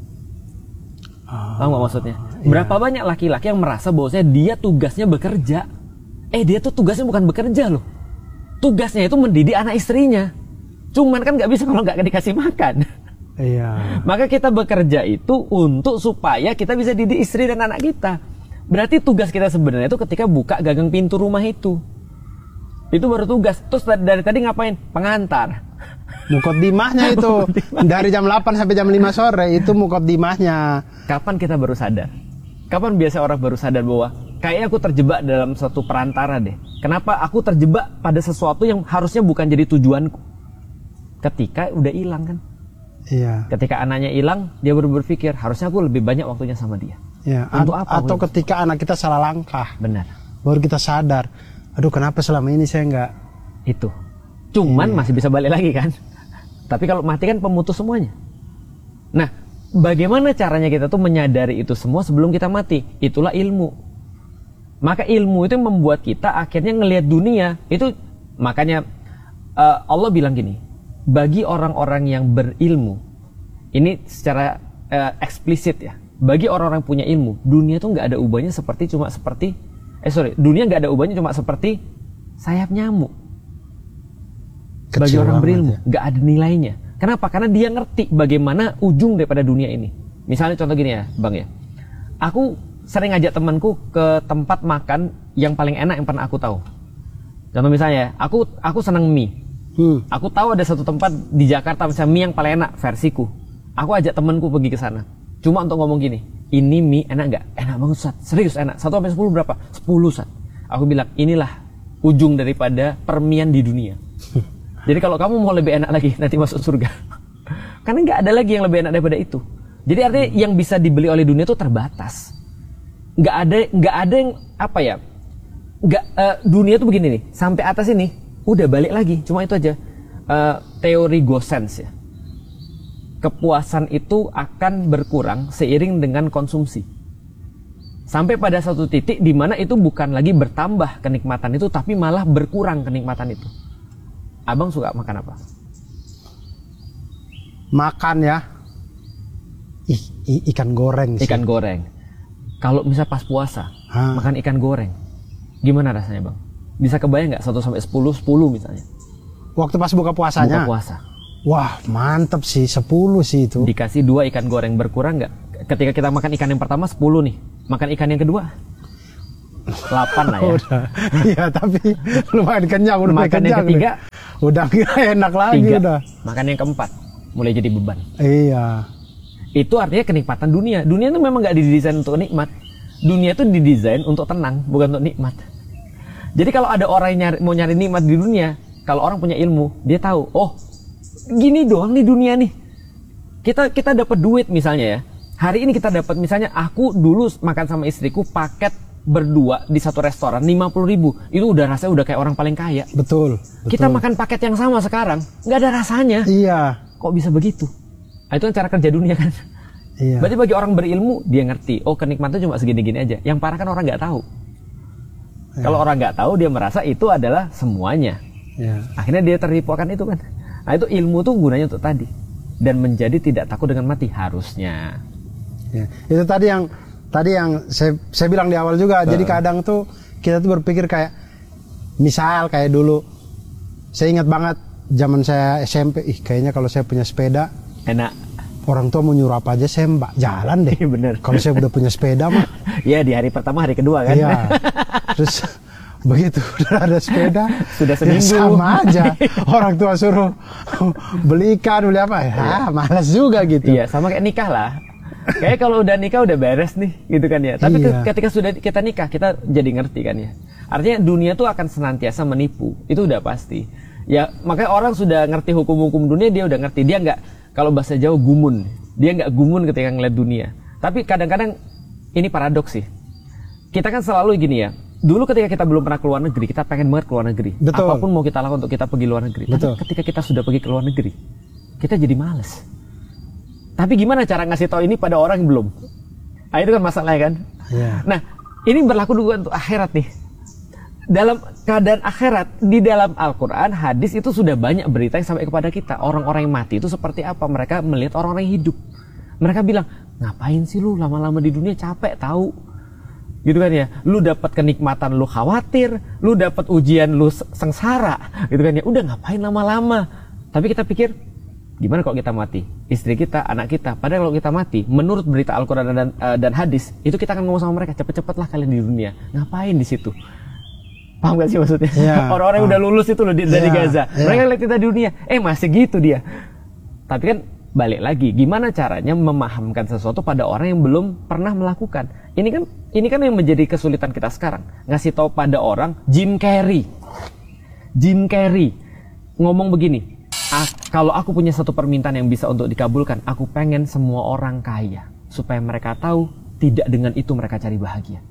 Speaker 2: Ah,
Speaker 1: Paham nggak maksudnya?
Speaker 2: iya.
Speaker 1: Berapa banyak laki-laki yang merasa bahwasanya dia tugasnya bekerja? Eh dia tuh tugasnya bukan bekerja loh. Tugasnya itu mendidik anak istrinya. Cuman kan nggak bisa kalau nggak dikasih makan.
Speaker 2: Iya.
Speaker 1: Maka kita bekerja itu untuk supaya kita bisa didik istri dan anak kita. Berarti tugas kita sebenarnya itu ketika buka gagang pintu rumah itu. Itu baru tugas. Terus dari, dari tadi ngapain? Pengantar.
Speaker 2: Mukodimahnya itu dari jam delapan sampai jam lima sore itu mukodimahnya.
Speaker 1: Kapan kita baru sadar? Kapan biasa orang baru sadar bahwa kayaknya aku terjebak dalam suatu perantara deh. Kenapa aku terjebak pada sesuatu yang harusnya bukan jadi tujuanku? Ketika udah hilang kan.
Speaker 2: Iya.
Speaker 1: Ketika anaknya hilang, dia baru berpikir harusnya aku lebih banyak waktunya sama dia.
Speaker 2: Iya.
Speaker 1: Untuk
Speaker 2: A-
Speaker 1: apa?
Speaker 2: Atau
Speaker 1: aku-
Speaker 2: ketika anak kita salah langkah,
Speaker 1: Benar.
Speaker 2: baru kita sadar. Aduh, kenapa selama ini saya nggak?
Speaker 1: Itu. Cuman masih bisa balik lagi kan. Tapi kalau mati kan pemutus semuanya. Nah, bagaimana caranya kita tuh menyadari itu semua sebelum kita mati? Itulah ilmu. Maka ilmu itu membuat kita akhirnya ngelihat dunia. Itu makanya uh, Allah bilang gini, bagi orang-orang yang berilmu, ini secara uh, eksplisit ya, bagi orang-orang punya ilmu, dunia itu nggak ada ubahnya seperti cuma seperti, eh sorry, dunia nggak ada ubahnya cuma seperti sayap nyamuk. Bagi
Speaker 2: Kecil
Speaker 1: orang
Speaker 2: banget
Speaker 1: berilmu,
Speaker 2: ya.
Speaker 1: nggak ada nilainya. Kenapa? Karena dia ngerti bagaimana ujung daripada dunia ini. Misalnya contoh gini ya, Bang ya. Aku sering ngajak temanku ke tempat makan yang paling enak yang pernah aku tahu. Contoh misalnya, aku aku senang mie.
Speaker 2: Hmm.
Speaker 1: Aku tahu ada satu tempat di Jakarta misalnya mie yang paling enak versiku. Aku ajak temanku pergi ke sana. Cuma untuk ngomong gini, ini mie enak nggak? Enak banget, Sat. Serius enak. satu sampai sepuluh berapa? sepuluh, Sat. Aku bilang, inilah ujung daripada permian di dunia. Jadi kalau kamu mau lebih enak lagi, nanti masuk surga. Karena nggak ada lagi yang lebih enak daripada itu. Jadi artinya yang bisa dibeli oleh dunia itu terbatas. Nggak ada, nggak ada yang apa ya? Nggak eh, dunia tuh begini nih. Sampai atas ini, udah balik lagi. Cuma itu aja. Eh, teori Gossens ya. Kepuasan itu akan berkurang seiring dengan konsumsi. Sampai pada satu titik di mana itu bukan lagi bertambah kenikmatan itu, tapi malah berkurang kenikmatan itu. Abang suka makan apa?
Speaker 2: Makan ya. Ih, i- ikan goreng sih.
Speaker 1: Ikan goreng. Kalau misal pas puasa,
Speaker 2: Hah.
Speaker 1: makan ikan goreng, gimana rasanya bang? Bisa kebayang nggak satu sampai sepuluh, sepuluh misalnya?
Speaker 2: Waktu pas buka puasanya.
Speaker 1: Buka puasa.
Speaker 2: Wah, mantep sih, sepuluh sih itu.
Speaker 1: Dikasih dua ikan goreng berkurang nggak? Ketika kita makan ikan yang pertama sepuluh nih, makan ikan yang kedua delapan lah ya.
Speaker 2: Udah. Iya, tapi lumayan kenyang. Udah
Speaker 1: Makan
Speaker 2: kenyang
Speaker 1: yang ketiga,
Speaker 2: nih. Udah kira enak lagi
Speaker 1: tiga.
Speaker 2: udah.
Speaker 1: Makan yang keempat, mulai jadi beban.
Speaker 2: Iya.
Speaker 1: Itu artinya kenikmatan dunia. Dunia itu memang nggak didesain untuk nikmat. Dunia itu didesain untuk tenang, bukan untuk nikmat. Jadi kalau ada orang yang nyari, mau nyari nikmat di dunia, kalau orang punya ilmu, dia tahu, oh gini doang nih dunia nih. Kita kita dapat duit misalnya ya. Hari ini kita dapat misalnya, aku dulu makan sama istriku paket berdua di satu restoran lima puluh ribu. Itu udah rasanya udah kayak orang paling kaya.
Speaker 2: Betul. betul.
Speaker 1: Kita makan paket yang sama sekarang, nggak ada rasanya.
Speaker 2: Iya.
Speaker 1: Kok bisa begitu? Nah, itu kan cara kerja dunia kan.
Speaker 2: Iya.
Speaker 1: Berarti bagi orang berilmu, dia ngerti, oh kenikmatan cuma segini-gini aja. Yang parah kan orang nggak tahu. Ya. Kalau orang nggak tahu, dia merasa itu adalah semuanya. Ya. Akhirnya dia tertipu akan itu kan. Nah itu ilmu tuh gunanya untuk tadi. Dan menjadi tidak takut dengan mati harusnya.
Speaker 2: Ya. Itu tadi yang tadi yang saya, saya bilang di awal juga. Uh. Jadi kadang tuh kita tuh berpikir kayak, misal kayak dulu, saya ingat banget zaman saya S M P, ih kayaknya kalau saya punya sepeda
Speaker 1: enak.
Speaker 2: Orang tua mau nyuruh apa aja saya mbak jalan deh.
Speaker 1: Bener.
Speaker 2: Kalau saya udah punya sepeda mah.
Speaker 1: Iya di hari pertama hari kedua kan.
Speaker 2: Iya. Terus begitu udah ada sepeda
Speaker 1: sudah seminggu
Speaker 2: ya sama aja. Orang tua suruh belikan beli apa ya, iya. Malas juga gitu.
Speaker 1: Iya sama kayak nikah lah. Kayak kalau udah nikah udah beres nih gitu kan ya. Tapi iya. ketika sudah kita nikah kita jadi ngerti kan ya. Artinya dunia tuh akan senantiasa menipu. Itu udah pasti. Ya makanya orang sudah ngerti hukum-hukum dunia, dia udah ngerti. Dia nggak, kalau bahasa Jawa gumun. Dia nggak gumun ketika ngeliat dunia. Tapi kadang-kadang ini paradoks sih. Kita kan selalu gini ya. Dulu ketika kita belum pernah keluar negeri, kita pengen banget keluar negeri.
Speaker 2: Betul.
Speaker 1: Apapun mau kita lakukan untuk kita pergi luar negeri.
Speaker 2: Betul.
Speaker 1: Tapi ketika kita sudah pergi ke luar negeri, kita jadi males. Tapi gimana cara ngasih tahu ini pada orang yang belum? Nah, itu kan masalahnya kan.
Speaker 2: Yeah.
Speaker 1: Nah, ini berlaku juga untuk akhirat nih. Dalam keadaan akhirat, di dalam Al-Quran, hadis itu sudah banyak berita yang sampai kepada kita. Orang-orang yang mati itu seperti apa? Mereka melihat orang-orang yang hidup. Mereka bilang, ngapain sih lu lama-lama di dunia, capek tahu. Gitu kan ya. Lu dapat kenikmatan lu khawatir, lu dapat ujian lu sengsara. Gitu kan ya. Udah ngapain lama-lama. Tapi kita pikir, gimana kalau kita mati? Istri kita, anak kita. Padahal kalau kita mati, menurut berita Al-Quran dan, uh, dan hadis, itu kita akan ngomong sama mereka, cepet-cepetlah kalian di dunia. Ngapain di situ? Paham gak sih maksudnya? Ya, orang-orang yang udah lulus itu loh di, ya, dari Gaza. Ya. Mereka lihat kita di dunia, eh masih gitu dia. Tapi kan balik lagi, gimana caranya memahamkan sesuatu pada orang yang belum pernah melakukan? Ini kan ini kan yang menjadi kesulitan kita sekarang. Ngasih tahu pada orang, Jim Carrey. Jim Carrey ngomong begini, ah, kalau aku punya satu permintaan yang bisa untuk dikabulkan, aku pengen semua orang kaya. Supaya mereka tahu, tidak dengan itu mereka cari bahagia.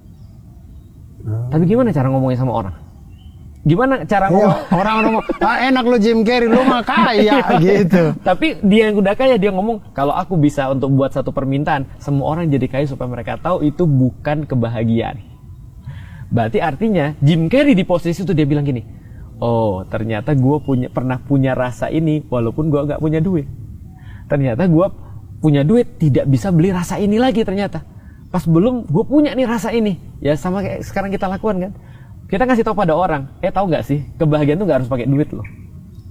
Speaker 1: Hmm. Tapi gimana cara ngomongnya sama orang? Gimana cara ngomong?
Speaker 2: Orang ngomong, ah, enak lo Jim Carrey, lo mah kaya gitu.
Speaker 1: Tapi dia yang udah kaya, dia ngomong, kalau aku bisa untuk buat satu permintaan, semua orang jadi kaya supaya mereka tahu itu bukan kebahagiaan. Berarti artinya Jim Carrey di posisi itu dia bilang gini, oh ternyata gue punya pernah punya rasa ini walaupun gue nggak punya duit. Ternyata gue punya duit tidak bisa beli rasa ini lagi ternyata. Pas belum gue punya nih rasa ini, ya sama kayak sekarang kita lakukan kan. Kita ngasih tahu pada orang, eh tahu nggak sih kebahagiaan tuh nggak harus pakai duit loh.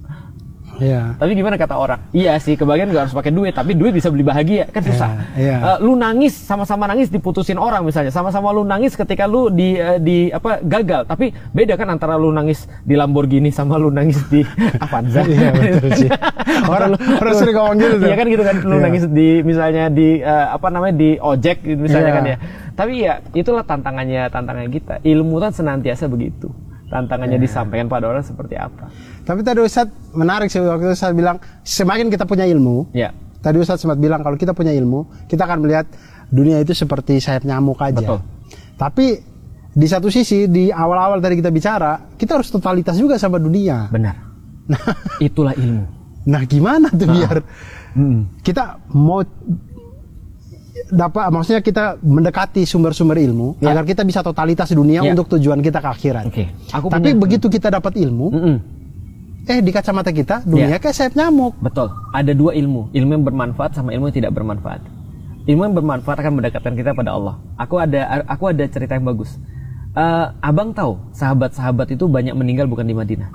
Speaker 2: Iya.
Speaker 1: Tapi gimana kata orang? Iya sih kebahagiaan nggak harus pakai duit, tapi duit bisa beli bahagia kan susah.
Speaker 2: Iya.
Speaker 1: Uh, lu nangis sama-sama nangis diputusin orang misalnya, sama-sama lu nangis ketika lu di uh, di apa gagal, tapi beda kan antara lu nangis di Lamborghini sama lu nangis di Avanza.
Speaker 2: Iya betul sih. Orang orang sering ngomong gitu.
Speaker 1: Iya kan gitu kan, lu yeah. nangis di misalnya di uh, apa namanya di ojek misalnya yeah. kan ya. Tapi ya itulah tantangannya tantangan kita. Ilmu kan senantiasa begitu. Tantangannya yeah. disampaikan pada orang seperti apa.
Speaker 2: Tapi tadi Ustadz menarik sih waktu Ustadz bilang semakin kita punya ilmu.
Speaker 1: Ya.
Speaker 2: Tadi Ustadz sempat bilang kalau kita punya ilmu, kita akan melihat dunia itu seperti sayap nyamuk aja.
Speaker 1: Betul.
Speaker 2: Tapi di satu sisi di awal-awal tadi kita bicara, kita harus totalitas juga sama dunia.
Speaker 1: Benar. Nah, itulah ilmu.
Speaker 2: Nah, gimana tuh nah. biar hmm. kita mau dapat, maksudnya kita mendekati sumber-sumber ilmu ya. Agar kita bisa totalitas dunia ya. Untuk tujuan kita ke akhirat.
Speaker 1: Okay. Aku
Speaker 2: Tapi
Speaker 1: punya...
Speaker 2: begitu kita dapat ilmu, mm -mm. eh di kacamata kita dunia ya. Kayak sayap nyamuk.
Speaker 1: Betul. Ada dua ilmu, ilmu yang bermanfaat sama ilmu yang tidak bermanfaat. Ilmu yang bermanfaat akan mendekatkan kita pada Allah. Aku ada aku ada cerita yang bagus. Uh, abang tahu sahabat-sahabat itu banyak meninggal bukan di Madinah.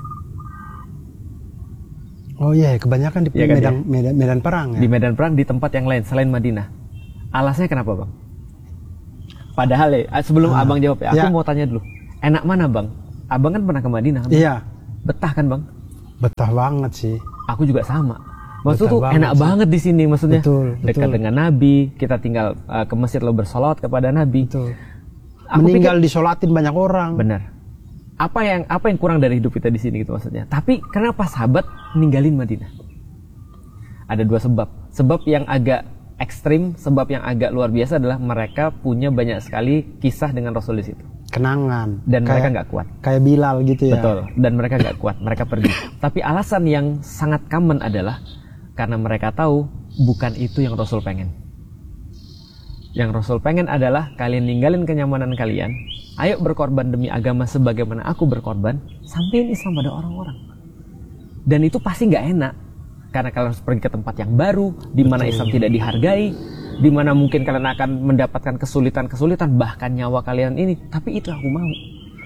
Speaker 2: Oh iya, kebanyakan di ya, medan, kan, ya? medan medan perang. Ya?
Speaker 1: Di medan perang di tempat yang lain selain Madinah. Alasnya kenapa bang? Padahal ya, sebelum
Speaker 2: ah.
Speaker 1: abang jawab ya, aku
Speaker 2: ya.
Speaker 1: mau tanya dulu. Enak mana bang? Abang kan pernah ke Madinah. Bang?
Speaker 2: Iya.
Speaker 1: Betah kan bang?
Speaker 2: Betah banget sih.
Speaker 1: Aku juga sama. Maksud
Speaker 2: Betah
Speaker 1: tuh
Speaker 2: banget
Speaker 1: enak
Speaker 2: sih.
Speaker 1: banget di sini, maksudnya
Speaker 2: betul,
Speaker 1: dekat
Speaker 2: betul.
Speaker 1: dengan Nabi. Kita tinggal uh, ke masjid lo bersolawat kepada Nabi.
Speaker 2: Betul.
Speaker 1: Aku
Speaker 2: Meninggal
Speaker 1: pikir,
Speaker 2: disolatin banyak orang.
Speaker 1: benar. Apa yang apa yang kurang dari hidup kita di sini gitu maksudnya. Tapi kenapa sahabat ninggalin Madinah? Ada dua sebab. Sebab yang agak ekstrim, sebab yang agak luar biasa adalah mereka punya banyak sekali kisah dengan Rasul di situ.
Speaker 2: Kenangan.
Speaker 1: Dan
Speaker 2: kayak,
Speaker 1: mereka nggak kuat.
Speaker 2: Kayak Bilal gitu ya.
Speaker 1: Betul. Dan mereka nggak kuat. Mereka pergi. Tapi alasan yang sangat common adalah karena mereka tahu bukan itu yang Rasul pengen. Yang Rasul pengen adalah kalian ninggalin kenyamanan kalian. Ayo berkorban demi agama sebagaimana aku berkorban. Sampein Islam pada orang-orang. Dan itu pasti nggak enak. Karena kalian harus pergi ke tempat yang baru, di mana Islam tidak dihargai, di mana mungkin kalian akan mendapatkan kesulitan-kesulitan, bahkan nyawa kalian ini. Tapi itu aku mau.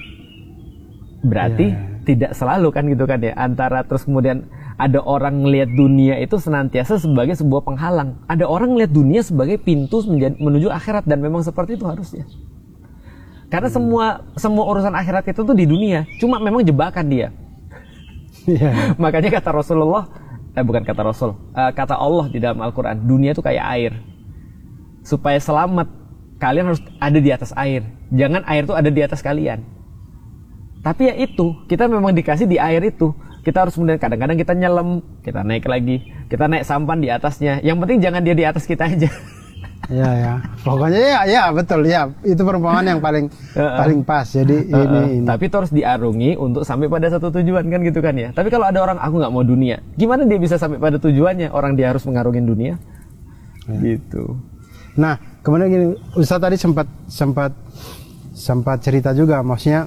Speaker 1: Berarti yeah. tidak selalu kan gitu kan ya. Antara terus kemudian ada orang ngelihat dunia itu senantiasa sebagai sebuah penghalang. Ada orang ngelihat dunia sebagai pintu menjadi, menuju akhirat, dan memang seperti itu harusnya. Karena hmm. semua semua urusan akhirat itu tuh di dunia, cuma memang jebakan dia. Yeah. Makanya kata Rasulullah, eh bukan kata Rasul, uh, kata Allah di dalam Al-Quran, dunia itu kayak air. Supaya selamat, kalian harus ada di atas air. Jangan air itu ada di atas kalian. Tapi ya itu, kita memang dikasih di air itu. Kita harus kemudian kadang-kadang kita nyelam, kita naik lagi, kita naik sampan di atasnya. Yang penting jangan dia di atas kita aja.
Speaker 2: Iya ya, pokoknya ya, ya betul ya. Itu perumpamaan yang paling uh, uh. paling pas. Jadi uh, uh. ini, ini.
Speaker 1: Tapi itu harus diarungi untuk sampai pada satu tujuan kan gitu kan ya. Tapi kalau ada orang aku nggak mau dunia, gimana dia bisa sampai pada tujuannya? Orang dia harus mengarungin dunia, ya. Gitu.
Speaker 2: Nah, kemudian gini, Ustaz tadi sempat sempat sempat cerita juga, maksudnya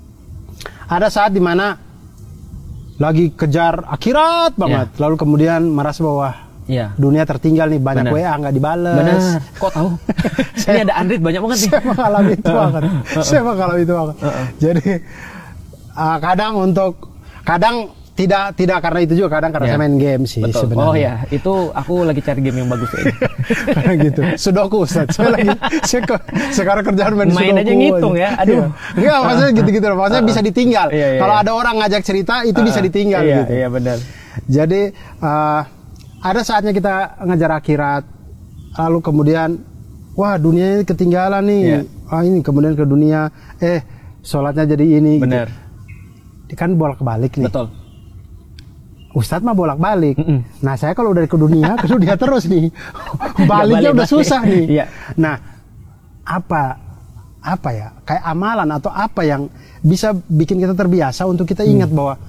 Speaker 2: ada saat dimana lagi kejar akhirat banget, ya. Lalu kemudian merasa bahwa ya. Dunia tertinggal nih, banyak W A nggak dibales.
Speaker 1: Benar. Kok tahu? Ini ada Android banyak banget nih.
Speaker 2: Saya mengalami itu banget. Saya mengalami itu banget. Jadi uh, kadang untuk kadang tidak tidak karena itu juga, kadang karena ya. Saya main game sih.
Speaker 1: Betul.
Speaker 2: Sebenarnya.
Speaker 1: Oh ya, itu aku lagi cari game yang bagus ya.
Speaker 2: Karena gitu. Sudoku Ustaz. Saya lagi saya ke, sekarang kerjaan main,
Speaker 1: main
Speaker 2: Sudoku.
Speaker 1: aja ngitung ya. Aduh.
Speaker 2: Enggak, maksudnya gitu-gitu loh. Maksudnya bisa ditinggal.
Speaker 1: Iya, iya,
Speaker 2: Kalau
Speaker 1: iya.
Speaker 2: ada orang ngajak cerita itu uh, bisa ditinggal
Speaker 1: iya,
Speaker 2: gitu.
Speaker 1: Iya, benar.
Speaker 2: Jadi uh, ada saatnya kita ngejar akhirat, lalu kemudian wah dunia ini ketinggalan nih, yeah. ah ini kemudian ke dunia, eh sholatnya jadi ini.
Speaker 1: Bener.
Speaker 2: Gitu. Kan bolak-balik nih.
Speaker 1: Betul.
Speaker 2: Ustadz mah bolak-balik.
Speaker 1: Mm -mm.
Speaker 2: Nah saya kalau dari ke dunia ke dunia terus nih, baliknya udah susah nih.
Speaker 1: Yeah.
Speaker 2: Nah apa apa ya kayak amalan atau apa yang bisa bikin kita terbiasa untuk kita ingat hmm. bahwa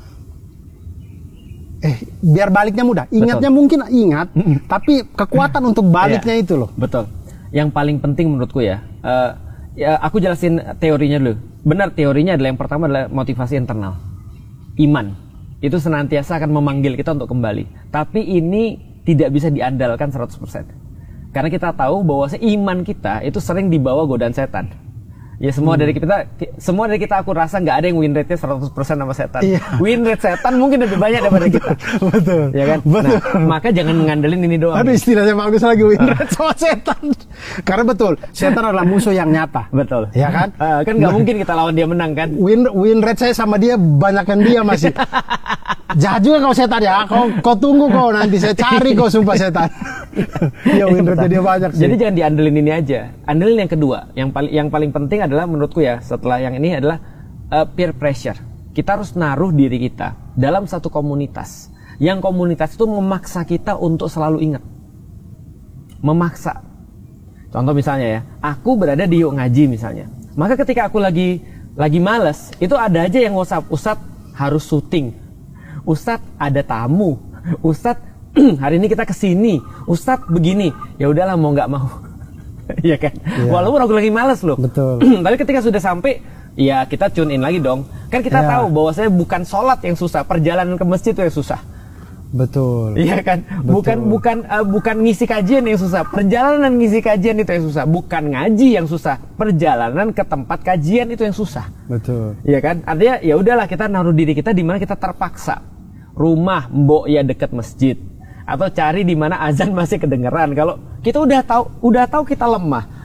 Speaker 2: Eh, biar baliknya mudah. Ingatnya Betul. Mungkin ingat, mm-hmm. tapi kekuatan untuk baliknya yeah. itu loh.
Speaker 1: Betul. Yang paling penting menurutku ya, uh, ya aku jelasin teorinya dulu. Benar, teorinya adalah yang pertama adalah motivasi internal. Iman. Itu senantiasa akan memanggil kita untuk kembali. Tapi ini tidak bisa diandalkan seratus persen. Karena kita tahu bahwa iman kita itu sering dibawa godaan setan. Ya semua hmm. dari kita, semua dari kita aku rasa nggak ada yang win rate-nya seratus persen sama setan. Iya. Win rate setan mungkin lebih banyak daripada kita.
Speaker 2: Betul.
Speaker 1: Ya kan?
Speaker 2: Betul.
Speaker 1: Nah, maka jangan ngandelin ini doang.
Speaker 2: Aduh, istilahnya bagus lagi, win rate sama setan. Karena betul, setan adalah musuh yang nyata.
Speaker 1: Betul.
Speaker 2: Ya kan?
Speaker 1: Uh, kan nggak nah, mungkin kita lawan dia menang kan?
Speaker 2: Win win rate saya sama dia banyakkan dia masih. Jahat juga kau setan ya. Kau kau tunggu kau nanti saya cari kau sumpah setan. Ya win rate dia banyak sih.
Speaker 1: Jadi jangan diandelin ini aja. Andelin yang kedua. Yang paling yang paling penting adalah menurutku ya, setelah yang ini adalah uh, peer pressure. Kita harus naruh diri kita dalam satu komunitas. Yang komunitas itu memaksa kita untuk selalu ingat. Memaksa. Contoh misalnya ya, aku berada di Yuk Ngaji misalnya. Maka ketika aku lagi lagi malas, itu ada aja yang WhatsApp, Ustadz harus syuting. Ustadz ada tamu. Ustadz hari ini kita kesini. Ustadz begini. Ya udahlah mau nggak mau. Iya kan? Ya. Walaupun aku lagi malas loh.
Speaker 2: Betul.
Speaker 1: Tapi ketika sudah sampai, ya kita tune in lagi dong. Kan kita ya. Tahu bahwa saya bukan sholat yang susah, perjalanan ke masjid itu yang susah.
Speaker 2: Betul.
Speaker 1: Iya kan?
Speaker 2: Betul.
Speaker 1: Bukan bukan uh, bukan ngisi kajian yang susah, perjalanan ngisi kajian itu yang susah. Bukan ngaji yang susah, perjalanan ke tempat kajian itu yang susah.
Speaker 2: Betul.
Speaker 1: Iya kan? Artinya ya udahlah kita naruh diri kita di mana kita terpaksa. Rumah mbok ya dekat masjid. Atau cari di mana azan masih kedengeran. Kalau kita udah tahu, udah tahu kita lemah,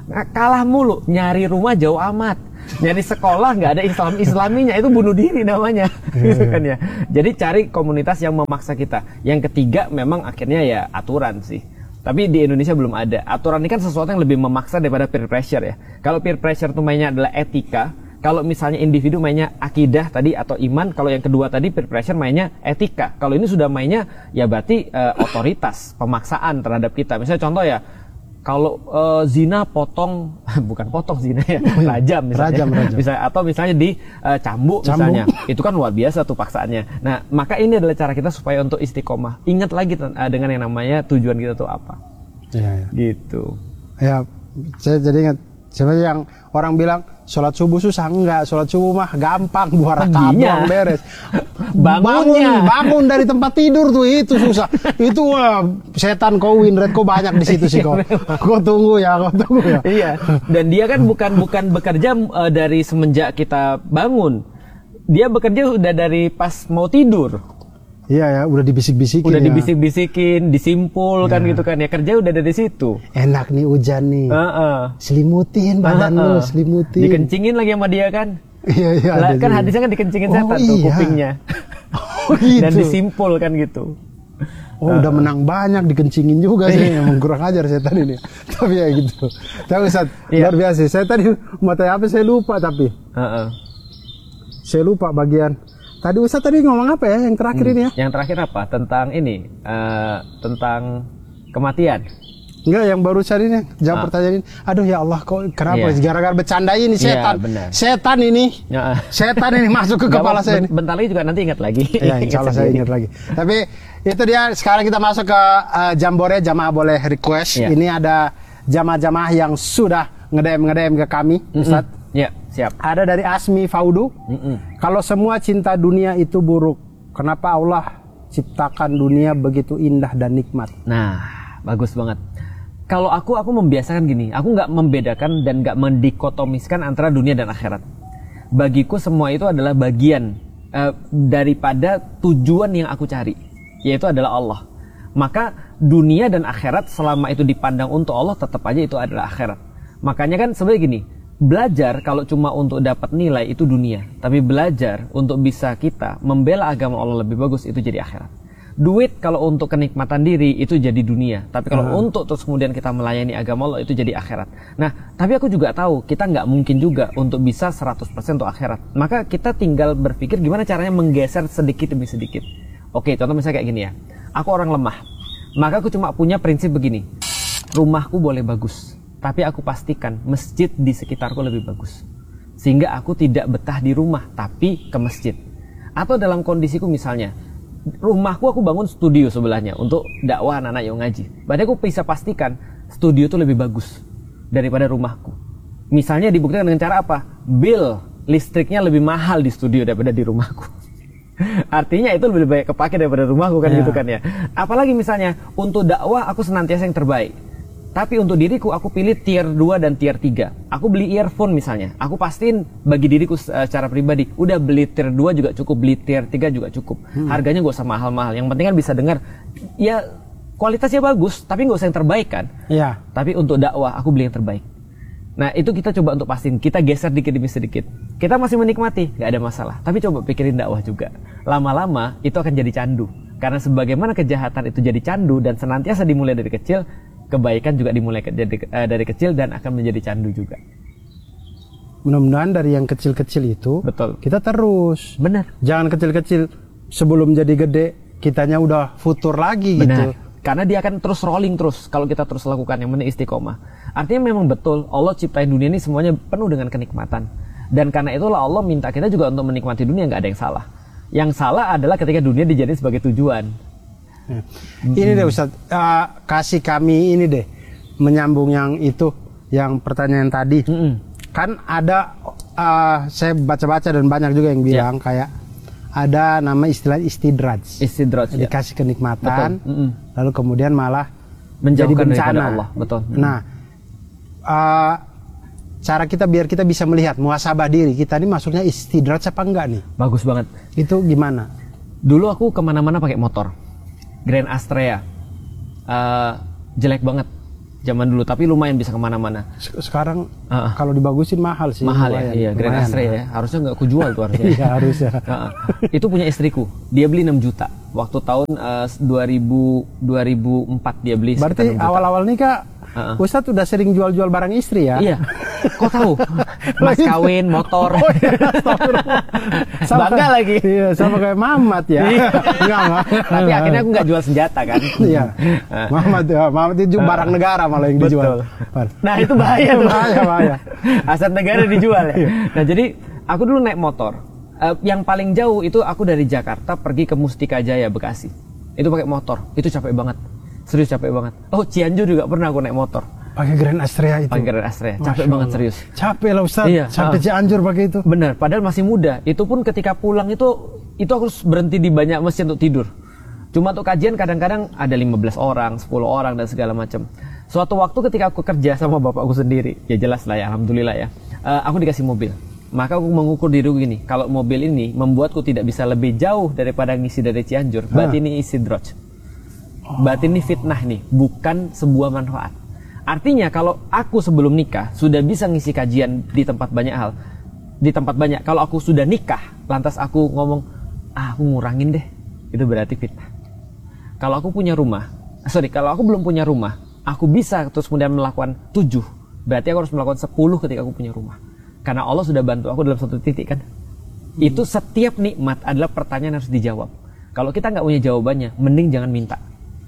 Speaker 1: Nah, kalah mulu, nyari rumah jauh amat, nyari sekolah nggak ada Islam Islaminya, itu bunuh diri namanya, gitu kan ya. Jadi cari komunitas yang memaksa kita. Yang ketiga memang akhirnya ya aturan sih. Tapi di Indonesia belum ada. Aturan ini kan sesuatu yang lebih memaksa daripada peer pressure ya. Kalau peer pressure itu mainnya adalah etika, kalau misalnya individu mainnya akidah tadi atau iman, kalau yang kedua tadi peer pressure mainnya etika. Kalau ini sudah mainnya ya berarti uh, otoritas, pemaksaan terhadap kita. Misalnya contoh ya, kalau uh, zina potong, bukan potong zina ya, rajam misalnya. Rajam, rajam. Misalnya, atau misalnya di uh, cambuk, cambuk misalnya. Itu kan luar biasa tuh paksaannya. Nah, maka ini adalah cara kita supaya untuk istiqomah. Ingat lagi uh, dengan yang namanya tujuan kita tuh apa. Ya, ya. Gitu.
Speaker 2: Ya, saya jadi ingat. Sebenarnya yang orang bilang sholat subuh susah, enggak, sholat subuh mah gampang, dua rakaat doang beres.
Speaker 1: Bangunnya.
Speaker 2: Bangun, bangun dari tempat tidur tuh itu susah. Itu wah, setan kau win rate kau banyak di situ sih kau. Kau tunggu ya, kau tunggu ya.
Speaker 1: Iya. Dan dia kan bukan bukan bekerja uh, dari semenjak kita bangun. Dia bekerja udah dari pas mau tidur.
Speaker 2: Iya ya, udah dibisik-bisikin.
Speaker 1: Udah
Speaker 2: ya.
Speaker 1: dibisik-bisikin, disimpul ya. Kan gitu kan ya, kerja udah dari situ.
Speaker 2: Enak nih hujan nih. Uh-uh. Selimutin badan uh-uh. lu, selimutin.
Speaker 1: Dikencingin lagi sama dia kan.
Speaker 2: Iya iya.
Speaker 1: Lah, kan juga. Hadisnya kan dikencingin
Speaker 2: oh,
Speaker 1: setan
Speaker 2: iya.
Speaker 1: tuh kupingnya.
Speaker 2: Oh, gitu.
Speaker 1: Dan disimpul kan gitu.
Speaker 2: Oh uh. udah menang banyak dikencingin juga sih, emang kurang ajar setan ini. Tapi ya gitu. Tapi Ustaz, iya. Luar biasa. Saya tadi mau tanya apa saya lupa tapi. Uh-uh. Saya lupa bagian. Tadi Ustaz tadi ngomong apa ya yang terakhir hmm, ini ya?
Speaker 1: Yang terakhir apa? Tentang ini, uh, tentang kematian.
Speaker 2: Enggak, yang barusan ini jawab ah. pertanyaan ini. Aduh ya Allah, kok kenapa? Yeah. Gara-gara bercanda ini setan. Yeah, setan ini. Yeah. Setan ini masuk ke kepala saya ini.
Speaker 1: Bentar lagi juga nanti ingat lagi.
Speaker 2: Ya, insya Allah saya ingat lagi. Tapi itu dia, sekarang kita masuk ke uh, Jambore, jamaah boleh request. Yeah. Ini ada jamaah-jamaah yang sudah ngedem-ngedem ke kami, Ustaz. Mm-hmm.
Speaker 1: Ya, siap.
Speaker 2: Ada dari Asmi Faudu. Mm-mm. Kalau semua cinta dunia itu buruk, kenapa Allah ciptakan dunia begitu indah dan nikmat?
Speaker 1: Nah, bagus banget. Kalau aku, aku membiasakan gini. Aku nggak membedakan dan nggak mendikotomiskan antara dunia dan akhirat. Bagiku semua itu adalah bagian uh, daripada tujuan yang aku cari, yaitu adalah Allah. Maka dunia dan akhirat selama itu dipandang untuk Allah, tetap aja itu adalah akhirat. Makanya kan sebenarnya gini. Belajar kalau cuma untuk dapat nilai itu dunia, tapi belajar untuk bisa kita membela agama Allah lebih bagus itu jadi akhirat. Duit kalau untuk kenikmatan diri itu jadi dunia, tapi kalau uh. untuk terus kemudian kita melayani agama Allah itu jadi akhirat. Nah, tapi aku juga tahu kita nggak mungkin juga untuk bisa seratus persen untuk akhirat. Maka kita tinggal berpikir gimana caranya menggeser sedikit demi sedikit. Oke, contoh misalnya kayak gini ya. Aku orang lemah, maka aku cuma punya prinsip begini. Rumahku boleh bagus, tapi aku pastikan masjid di sekitarku lebih bagus. Sehingga aku tidak betah di rumah, tapi ke masjid. Atau dalam kondisiku misalnya, rumahku aku bangun studio sebelahnya untuk dakwah anak-anak yang ngaji. Berarti aku bisa pastikan studio itu lebih bagus daripada rumahku. Misalnya dibuktikan dengan cara apa? Bill listriknya lebih mahal di studio daripada di rumahku. Artinya itu lebih baik kepake daripada rumahku kan, ya. Gitu kan ya. Apalagi misalnya untuk dakwah aku senantiasa yang terbaik. Tapi untuk diriku, aku pilih tier dua dan tier tiga. Aku beli earphone misalnya. Aku pastiin bagi diriku secara pribadi, udah beli tier dua juga cukup, beli tier tiga juga cukup. Hmm. Harganya gak usah mahal-mahal. Yang penting kan bisa dengar. Ya kualitasnya bagus, tapi gak usah yang terbaik kan.
Speaker 2: Iya.
Speaker 1: Tapi untuk dakwah, aku beli yang terbaik. Nah itu kita coba untuk pastiin. Kita geser dikit demi sedikit. Kita masih menikmati, gak ada masalah. Tapi coba pikirin dakwah juga. Lama-lama itu akan jadi candu. Karena sebagaimana kejahatan itu jadi candu dan senantiasa dimulai dari kecil, kebaikan juga dimulai ke, dari, uh, dari kecil dan akan menjadi candu juga.
Speaker 2: Mudah-mudahan dari yang kecil-kecil itu,
Speaker 1: betul,
Speaker 2: kita terus.
Speaker 1: Benar.
Speaker 2: Jangan kecil-kecil sebelum jadi gede kitanya udah futur lagi. Benar. Gitu.
Speaker 1: Karena dia akan terus rolling terus kalau kita terus lakukan yang penting istiqomah. Artinya memang betul Allah ciptain dunia ini semuanya penuh dengan kenikmatan. Dan karena itulah Allah minta kita juga untuk menikmati dunia, nggak ada yang salah. Yang salah adalah ketika dunia dijadikan sebagai tujuan.
Speaker 2: Ya. Hmm. Ini deh Ustaz, uh, kasih kami ini deh menyambung yang itu, yang pertanyaan tadi. Hmm. Kan ada, uh, saya baca-baca dan banyak juga yang bilang ya. Kayak ada nama istilah istidraj.
Speaker 1: Istidraj.
Speaker 2: Dikasih
Speaker 1: ya.
Speaker 2: kenikmatan,
Speaker 1: hmm.
Speaker 2: lalu kemudian malah
Speaker 1: menjadi
Speaker 2: bencana.
Speaker 1: Allah. Betul. Hmm.
Speaker 2: Nah, uh, cara kita biar kita bisa melihat muhasabah diri kita ini maksudnya istidraj apa enggak nih?
Speaker 1: Bagus banget.
Speaker 2: Itu gimana?
Speaker 1: Dulu aku kemana-mana pakai motor. Grand Astrea, uh, jelek banget. zaman dulu, tapi lumayan bisa kemana-mana.
Speaker 2: Sekarang
Speaker 1: uh,
Speaker 2: kalau dibagusin mahal sih.
Speaker 1: Mahal
Speaker 2: lumayan,
Speaker 1: ya, iya. Grand Astrea ya, harusnya nggak aku jual tuh harusnya.
Speaker 2: Iya harusnya.
Speaker 1: uh, itu punya istriku, dia beli enam juta. Waktu tahun uh, dua ribu, dua ribu empat dia beli.
Speaker 2: Berarti awal-awal nikah, uh-uh. Ustadz udah sering jual-jual barang istri ya?
Speaker 1: Iya. Kok tahu? Mas kawin, motor. Oh, iya,
Speaker 2: sama
Speaker 1: bangga
Speaker 2: kayak,
Speaker 1: lagi.
Speaker 2: Iya, sama kayak Mamat ya. Enggak,
Speaker 1: tapi akhirnya aku nggak jual senjata kan.
Speaker 2: Iya. Mamat ya, Mamat itu barang negara malah yang dijual.
Speaker 1: Betul. Nah, itu bahaya tuh.
Speaker 2: Bahaya, bahaya.
Speaker 1: Aset negara dijual ya. Nah, jadi aku dulu naik motor. Uh, yang paling jauh itu aku dari Jakarta pergi ke Mustika Jaya, Bekasi. Itu pakai motor. Itu capek banget. Serius capek banget. Oh, Cianjur juga pernah aku naik motor.
Speaker 2: Pakai Grand Astrea itu.
Speaker 1: Pakai Grand Astrea. Capek banget serius.
Speaker 2: Capek lah Ustaz.
Speaker 1: Iya,
Speaker 2: sampai uh, Cianjur pakai itu.
Speaker 1: Bener, padahal masih muda. Itu pun ketika pulang itu itu aku harus berhenti di banyak masjid untuk tidur. Cuma untuk kajian kadang-kadang ada lima belas orang, sepuluh orang dan segala macam. Suatu waktu ketika aku kerja sama bapakku sendiri, ya jelas lah ya, alhamdulillah ya. Uh, aku dikasih mobil. Maka aku mengukur diriku gini, kalau mobil ini membuatku tidak bisa lebih jauh daripada ngisi dari Cianjur, berarti ini istidroj. Berarti ini fitnah nih, bukan sebuah manfaat. Artinya kalau aku sebelum nikah sudah bisa ngisi kajian di tempat banyak hal, di tempat banyak. Kalau aku sudah nikah, lantas aku ngomong, ah aku ngurangin deh, itu berarti fitnah. Kalau aku punya rumah, sorry, kalau aku belum punya rumah, aku bisa terus kemudian melakukan tujuh, berarti aku harus melakukan sepuluh ketika aku punya rumah. Karena Allah sudah bantu aku dalam satu titik kan. Hmm. Itu setiap nikmat adalah pertanyaan yang harus dijawab. Kalau kita nggak punya jawabannya, mending jangan minta.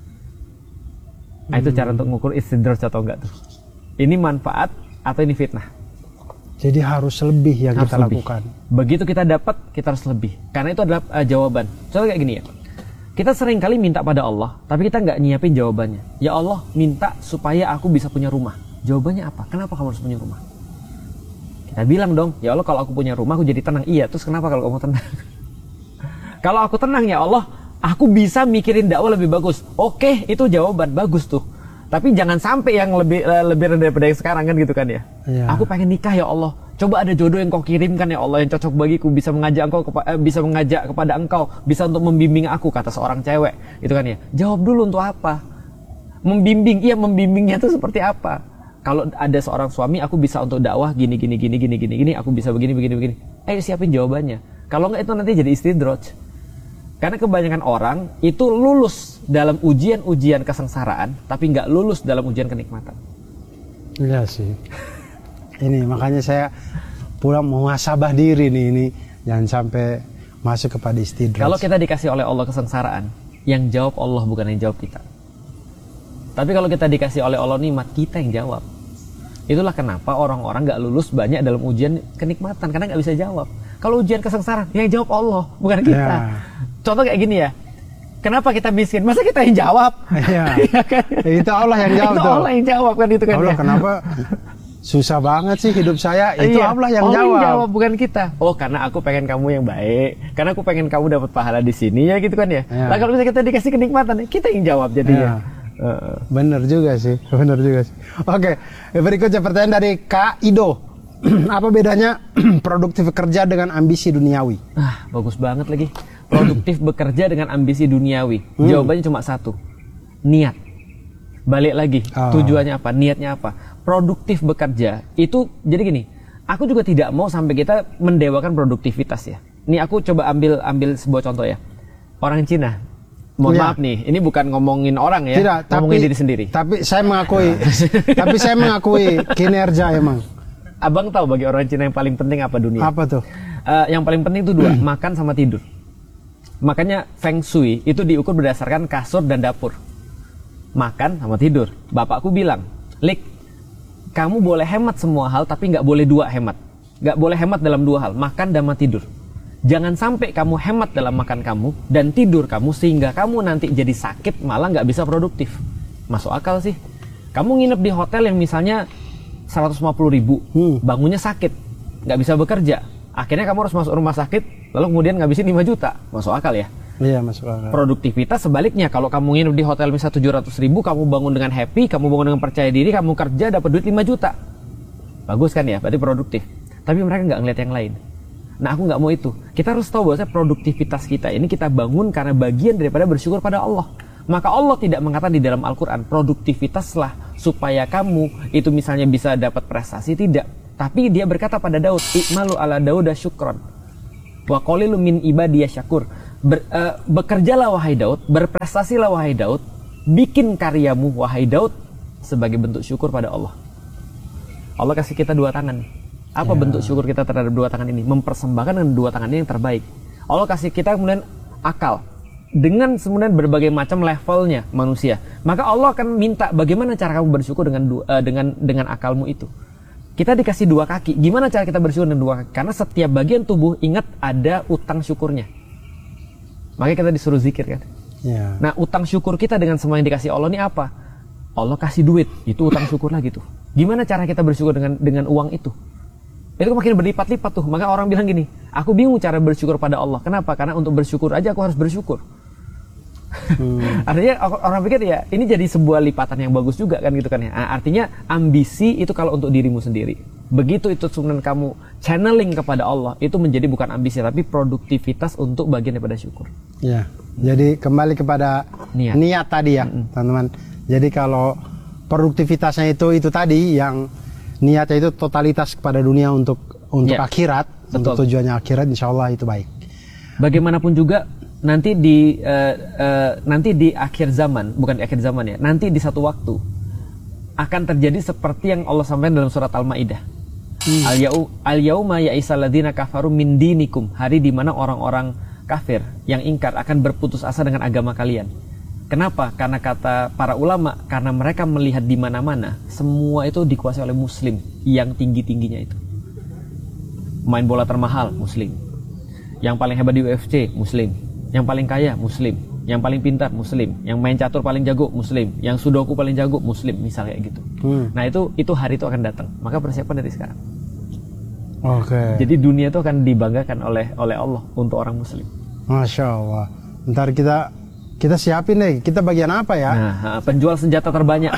Speaker 1: Nah, itu cara untuk mengukur istidraj atau enggak tuh. Ini manfaat atau ini fitnah?
Speaker 2: Jadi harus lebih yang
Speaker 1: harus
Speaker 2: kita
Speaker 1: lebih.
Speaker 2: lakukan.
Speaker 1: Begitu kita dapat, kita harus lebih. Karena itu adalah uh, jawaban. Contoh kayak gini ya. Kita sering kali minta pada Allah, tapi kita nggak nyiapin jawabannya. Ya Allah, minta supaya aku bisa punya rumah. Jawabannya apa? Kenapa kamu harus punya rumah? Kita bilang dong, ya Allah kalau aku punya rumah aku jadi tenang. Iya, terus kenapa kalau kamu tenang? Kalau aku tenang ya Allah, aku bisa mikirin dakwah lebih bagus. Oke, itu jawaban bagus tuh. Tapi jangan sampai yang lebih uh, lebih rendah daripada yang sekarang kan gitu kan ya. Ya. Aku pengen nikah ya Allah. Coba ada jodoh yang kau kirimkan ya Allah yang cocok bagiku, bisa mengajak engkau kepa eh, bisa mengajak kepada engkau, bisa untuk membimbing aku, kata seorang cewek. Itu kan ya. Jawab dulu untuk apa? Membimbing, iya membimbingnya itu seperti apa? Kalau ada seorang suami, aku bisa untuk dakwah gini gini gini gini gini gini, aku bisa begini begini begini. Ayo siapin jawabannya. Kalau enggak itu nanti jadi istidroj. Karena kebanyakan orang itu lulus dalam ujian-ujian kesengsaraan, tapi nggak lulus dalam ujian kenikmatan.
Speaker 2: Iya sih. Ini makanya saya pulang muhasabah diri nih ini, jangan sampai masuk kepada istidraj.
Speaker 1: Kalau kita dikasih oleh Allah kesengsaraan, yang jawab Allah bukan yang jawab kita. Tapi kalau kita dikasih oleh Allah nikmat, kita yang jawab. Itulah kenapa orang-orang nggak lulus banyak dalam ujian kenikmatan, karena nggak bisa jawab. Kalau ujian kesengsaraan, yang jawab Allah bukan kita. Ya. Contoh kayak gini ya, kenapa kita miskin? Masa kita yang jawab?
Speaker 2: Iya. Kan? Itu Allah yang jawab.
Speaker 1: Itu
Speaker 2: tuh.
Speaker 1: Allah yang jawab kan itu kan.
Speaker 2: Allah
Speaker 1: ya?
Speaker 2: Kenapa susah banget sih hidup saya? Itu
Speaker 1: iya.
Speaker 2: Allah yang
Speaker 1: Allah
Speaker 2: jawab.
Speaker 1: Yang jawab bukan kita. Oh karena aku pengen kamu yang baik, karena aku pengen kamu dapat pahala di sini ya gitu kan ya. ya. Nah kalau misalnya kita dikasih kenikmatan, kita yang jawab jadinya. Ya.
Speaker 2: Uh. Bener juga sih, bener juga sih. Oke, berikutnya pertanyaan dari Kak Ido. Apa bedanya produktif bekerja dengan ambisi duniawi?
Speaker 1: Ah, bagus banget lagi. Produktif bekerja dengan ambisi duniawi. Hmm. Jawabannya cuma satu. Niat. Balik lagi. Oh. Tujuannya apa? Niatnya apa? Produktif bekerja itu jadi gini. Aku juga tidak mau sampai kita mendewakan produktivitas ya. Nih aku coba ambil ambil sebuah contoh ya. Orang Cina. Mohon ya. Maaf nih, ini bukan ngomongin orang ya.
Speaker 2: Tidak,
Speaker 1: ngomongin
Speaker 2: tapi,
Speaker 1: diri sendiri.
Speaker 2: Tapi saya mengakui. tapi saya mengakui kinerja emang.
Speaker 1: Abang tahu bagi orang Cina yang paling penting apa dunia?
Speaker 2: Apa tuh?
Speaker 1: Uh, yang paling penting itu dua, makan sama tidur. Makanya Feng Shui itu diukur berdasarkan kasur dan dapur. Makan sama tidur. Bapakku bilang, Lik, kamu boleh hemat semua hal, tapi nggak boleh dua hemat. Nggak boleh hemat dalam dua hal, makan dan tidur. Jangan sampai kamu hemat dalam makan kamu dan tidur kamu, sehingga kamu nanti jadi sakit, malah nggak bisa produktif. Masuk akal sih. Kamu nginep di hotel yang misalnya seratus lima puluh ribu, hmm. bangunnya sakit, nggak bisa bekerja, akhirnya kamu harus masuk rumah sakit, lalu kemudian ngabisin lima juta, masuk akal ya?
Speaker 2: Iya, masuk akal.
Speaker 1: Produktivitas sebaliknya, kalau kamu nginep di hotel misalnya tujuh ratus ribu, kamu bangun dengan happy, kamu bangun dengan percaya diri, kamu kerja dapat duit lima juta, bagus kan ya? Berarti produktif. Tapi mereka nggak ngeliat yang lain. Nah aku nggak mau itu. Kita harus tahu bahwa produktivitas kita ini kita bangun karena bagian daripada bersyukur pada Allah. Maka Allah tidak mengatakan di dalam Al-Quran produktivitaslah supaya kamu itu misalnya bisa dapat prestasi, tidak. Tapi dia berkata pada Daud, "I'malu ala Dauda syukron wa qalilun min ibadiyah syakur." Ber, uh, bekerjalah wahai Daud, berprestasilah wahai Daud, bikin karyamu wahai Daud sebagai bentuk syukur pada Allah. Allah kasih kita dua tangan. Apa ya. bentuk syukur kita terhadap dua tangan ini? Mempersembahkan dengan dua tangan ini yang terbaik. Allah kasih kita kemudian akal dengan kemudian berbagai macam levelnya manusia. Maka Allah akan minta bagaimana cara kamu bersyukur dengan uh, dengan dengan akalmu itu. Kita dikasih dua kaki, gimana cara kita bersyukur dengan dua kaki? Karena setiap bagian tubuh ingat ada utang syukurnya. Makanya kita disuruh zikir kan.
Speaker 2: Ya.
Speaker 1: Nah, utang syukur kita dengan semua yang dikasih Allah ini apa? Allah kasih duit, itu utang syukur lagi tuh. Gimana cara kita bersyukur dengan dengan uang itu? Itu makin berlipat-lipat tuh. Maka orang bilang gini, aku bingung cara bersyukur pada Allah. Kenapa? Karena untuk bersyukur aja aku harus bersyukur. Hmm. Artinya orang pikir ya ini jadi sebuah lipatan yang bagus juga kan gitu kan ya. Nah, artinya ambisi itu kalau untuk dirimu sendiri. Begitu itu sebenarnya kamu channeling kepada Allah, itu menjadi bukan ambisi tapi produktivitas untuk bagian daripada syukur.
Speaker 2: Ya. Jadi kembali kepada niat, niat tadi ya, mm-hmm. teman-teman. Jadi kalau produktivitasnya itu itu tadi yang niatnya itu totalitas kepada dunia untuk untuk ya. akhirat, Betul. untuk tujuannya akhirat, insya Allah itu baik.
Speaker 1: Bagaimanapun juga nanti di uh, uh, nanti di akhir zaman, bukan di akhir zaman ya, nanti di satu waktu akan terjadi seperti yang Allah sampaikan dalam surat Al-Maidah. Hmm. Al-yauma ya'isal ladzina kafaru min dinikum, hari di mana orang-orang kafir yang ingkar akan berputus asa dengan agama kalian. Kenapa? Karena kata para ulama, karena mereka melihat di mana-mana semua itu dikuasai oleh muslim yang tinggi-tingginya itu. Main bola termahal muslim. Yang paling hebat di U F C muslim. Yang paling kaya muslim, yang paling pintar muslim, yang main catur paling jago muslim, yang sudoku paling jago muslim, misal kayak gitu. Hmm. Nah itu itu hari itu akan datang. Maka persiapan dari sekarang.
Speaker 2: Oke. Okay.
Speaker 1: Jadi dunia itu akan dibanggakan oleh oleh Allah untuk orang muslim.
Speaker 2: Masya Allah. Ntar kita kita siapin deh. Kita bagian apa ya?
Speaker 1: Nah, penjual senjata terbanyak.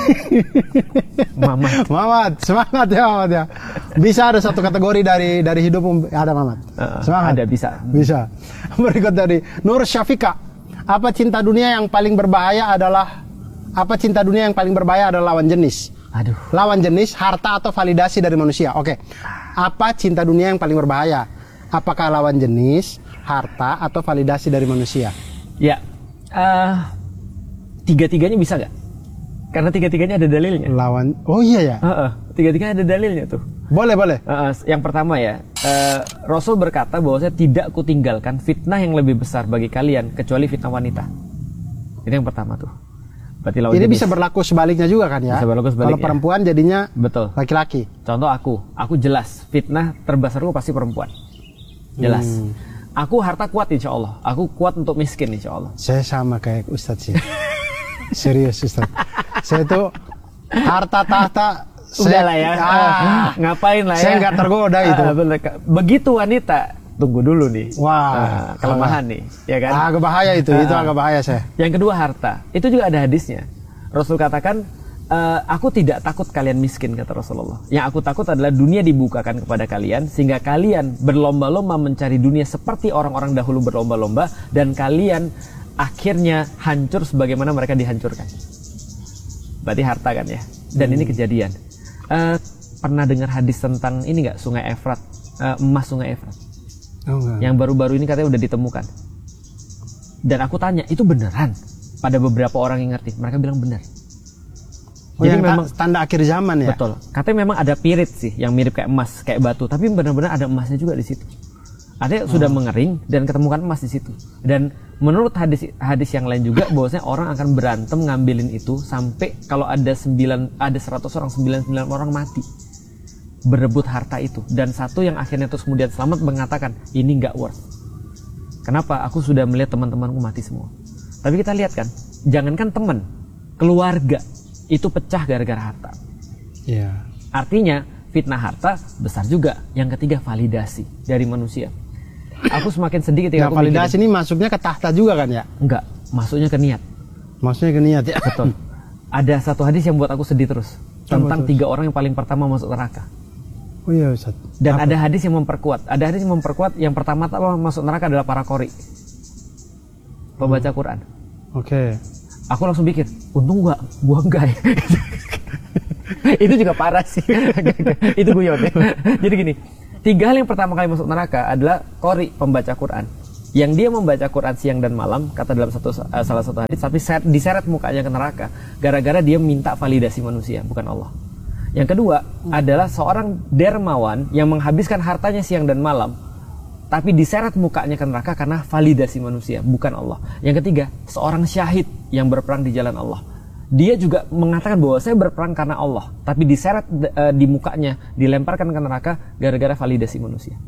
Speaker 1: Mamat.
Speaker 2: Mamat, semangat ya Mamat ya. Bisa ada satu kategori dari dari hidupmu ada Mamat.
Speaker 1: Uh,
Speaker 2: semangat.
Speaker 1: Ada bisa.
Speaker 2: Bisa. Berikut dari Nur Syafika. Apa cinta dunia yang paling berbahaya adalah apa cinta dunia yang paling berbahaya adalah lawan jenis?
Speaker 1: Aduh.
Speaker 2: Lawan jenis, harta atau validasi dari manusia. Oke. Apa cinta dunia yang paling berbahaya? Apakah lawan jenis, harta atau validasi dari manusia?
Speaker 1: Ya. Uh, tiga-tiganya bisa nggak? Karena tiga-tiganya ada dalilnya.
Speaker 2: Lawan, oh iya ya.
Speaker 1: Uh, uh, tiga-tiganya ada dalilnya tuh.
Speaker 2: Boleh boleh.
Speaker 1: Uh, uh, yang pertama ya, uh, Rasul berkata bahwa saya tidak kutinggalkan fitnah yang lebih besar bagi kalian kecuali fitnah wanita. Itu yang pertama tuh. Berarti lawan
Speaker 2: ini
Speaker 1: jenis.
Speaker 2: Bisa berlaku sebaliknya juga kan ya?
Speaker 1: Bisa berlaku sebaliknya.
Speaker 2: Kalau perempuan jadinya
Speaker 1: betul.
Speaker 2: Laki-laki.
Speaker 1: Contoh aku, aku jelas fitnah terbesarku pasti perempuan. Jelas. Hmm. Aku harta kuat insya Allah. Aku kuat untuk miskin insya Allah.
Speaker 2: Saya sama kayak Ustadz sih. Serius Ustadz. Saya tuh harta tahta.
Speaker 1: Udah lah ya. Ah, ngapain lah ya.
Speaker 2: Saya nggak tergoda itu.
Speaker 1: Ah, begitu wanita, tunggu dulu nih.
Speaker 2: Wah.
Speaker 1: Ah, kelemahan ah. nih, ya kan?
Speaker 2: Agak bahaya itu. Ah, itu agak bahaya saya.
Speaker 1: Yang kedua harta. Itu juga ada hadisnya. Rasul katakan, Uh, aku tidak takut kalian miskin, kata Rasulullah. Yang aku takut adalah dunia dibukakan kepada kalian sehingga kalian berlomba-lomba mencari dunia seperti orang-orang dahulu berlomba-lomba dan kalian akhirnya hancur sebagaimana mereka dihancurkan. Berarti harta kan ya. Dan hmm. ini kejadian. Uh, pernah dengar hadis tentang ini nggak, Sungai Efrat, uh, emas Sungai Efrat? Oh, yang baru-baru ini katanya udah ditemukan. Dan aku tanya, itu beneran? Pada beberapa orang yang ngerti, mereka bilang benar.
Speaker 2: Oh, jadi memang tanda akhir zaman ya.
Speaker 1: Betul. Katanya memang ada pirit sih yang mirip kayak emas, kayak batu, tapi benar-benar ada emasnya juga di situ. Ada yang oh. sudah mengering dan ketemukan emas di situ. Dan menurut hadis hadis yang lain juga bahwasanya orang akan berantem ngambilin itu sampai kalau ada sembilan ada seratus orang, sembilan puluh sembilan orang mati berebut harta itu. Dan satu yang akhirnya terus kemudian selamat mengatakan ini nggak worth. Kenapa? Aku sudah melihat teman-temanku mati semua. Tapi kita lihat kan, jangankan teman, keluarga itu pecah gara-gara harta.
Speaker 2: Yeah.
Speaker 1: Artinya fitnah harta besar juga. Yang ketiga validasi dari manusia. Aku semakin sedih ketika
Speaker 2: nah,
Speaker 1: aku
Speaker 2: validasi mikirin, ini masuknya ke tahta juga kan ya?
Speaker 1: Enggak, masuknya ke niat.
Speaker 2: Masuknya ke niat ya.
Speaker 1: Betul. Ada satu hadis yang buat aku sedih terus tentang terus? tiga orang yang paling pertama masuk neraka.
Speaker 2: Oh iya Ustaz.
Speaker 1: Dan
Speaker 2: apa?
Speaker 1: ada hadis yang memperkuat. Ada hadis yang memperkuat yang pertama-tama masuk neraka adalah para qori, pembaca hmm. Quran.
Speaker 2: Oke. Okay.
Speaker 1: Aku langsung pikir, untung gua gua enggak ya. Itu juga parah sih. Itu guyon ya. Jadi gini, tiga hal yang pertama kali masuk neraka adalah qori, pembaca Quran. Yang dia membaca Quran siang dan malam, kata dalam satu uh, salah satu hadis, tapi set, diseret mukanya ke neraka gara-gara dia minta validasi manusia, bukan Allah. Yang kedua hmm. adalah seorang dermawan yang menghabiskan hartanya siang dan malam, tapi diseret mukanya ke neraka karena validasi manusia, bukan Allah. Yang ketiga, seorang syahid yang berperang di jalan Allah. Dia juga mengatakan bahwa saya berperang karena Allah, tapi diseret uh, di mukanya, dilemparkan ke neraka gara-gara validasi manusia.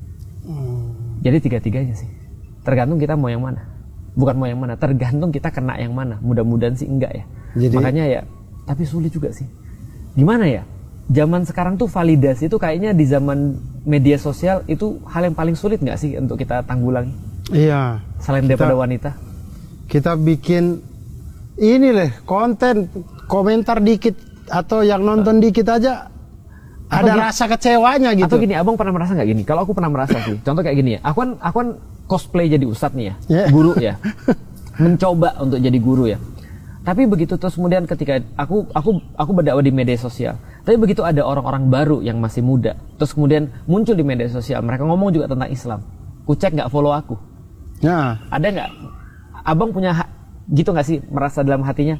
Speaker 1: Hmm. Jadi tiga-tiganya sih. Tergantung kita mau yang mana. Bukan mau yang mana, tergantung kita kena yang mana. Mudah-mudahan sih enggak ya. Jadi, makanya ya, tapi sulit juga sih. Gimana ya? Zaman sekarang tuh validasi itu kayaknya di zaman media sosial itu hal yang paling sulit nggak sih untuk kita tanggulangi? Iya. Selain kita, daripada wanita. Kita bikin ini leh konten komentar dikit atau yang nonton dikit aja atau ada gini, rasa kecewanya gitu. Atau gini, abang pernah merasa nggak gini? Kalau aku pernah merasa sih. Contoh kayak gini ya. Aku kan aku kan cosplay jadi ustadz nih ya, yeah. guru ya. Mencoba untuk jadi guru ya. Tapi begitu terus kemudian ketika aku aku aku berdakwah di media sosial. Tapi begitu ada orang-orang baru yang masih muda, terus kemudian muncul di media sosial, mereka ngomong juga tentang Islam. Ku cek nggak follow aku. Nah, ada nggak? Abang punya ha- gitu nggak sih merasa dalam hatinya?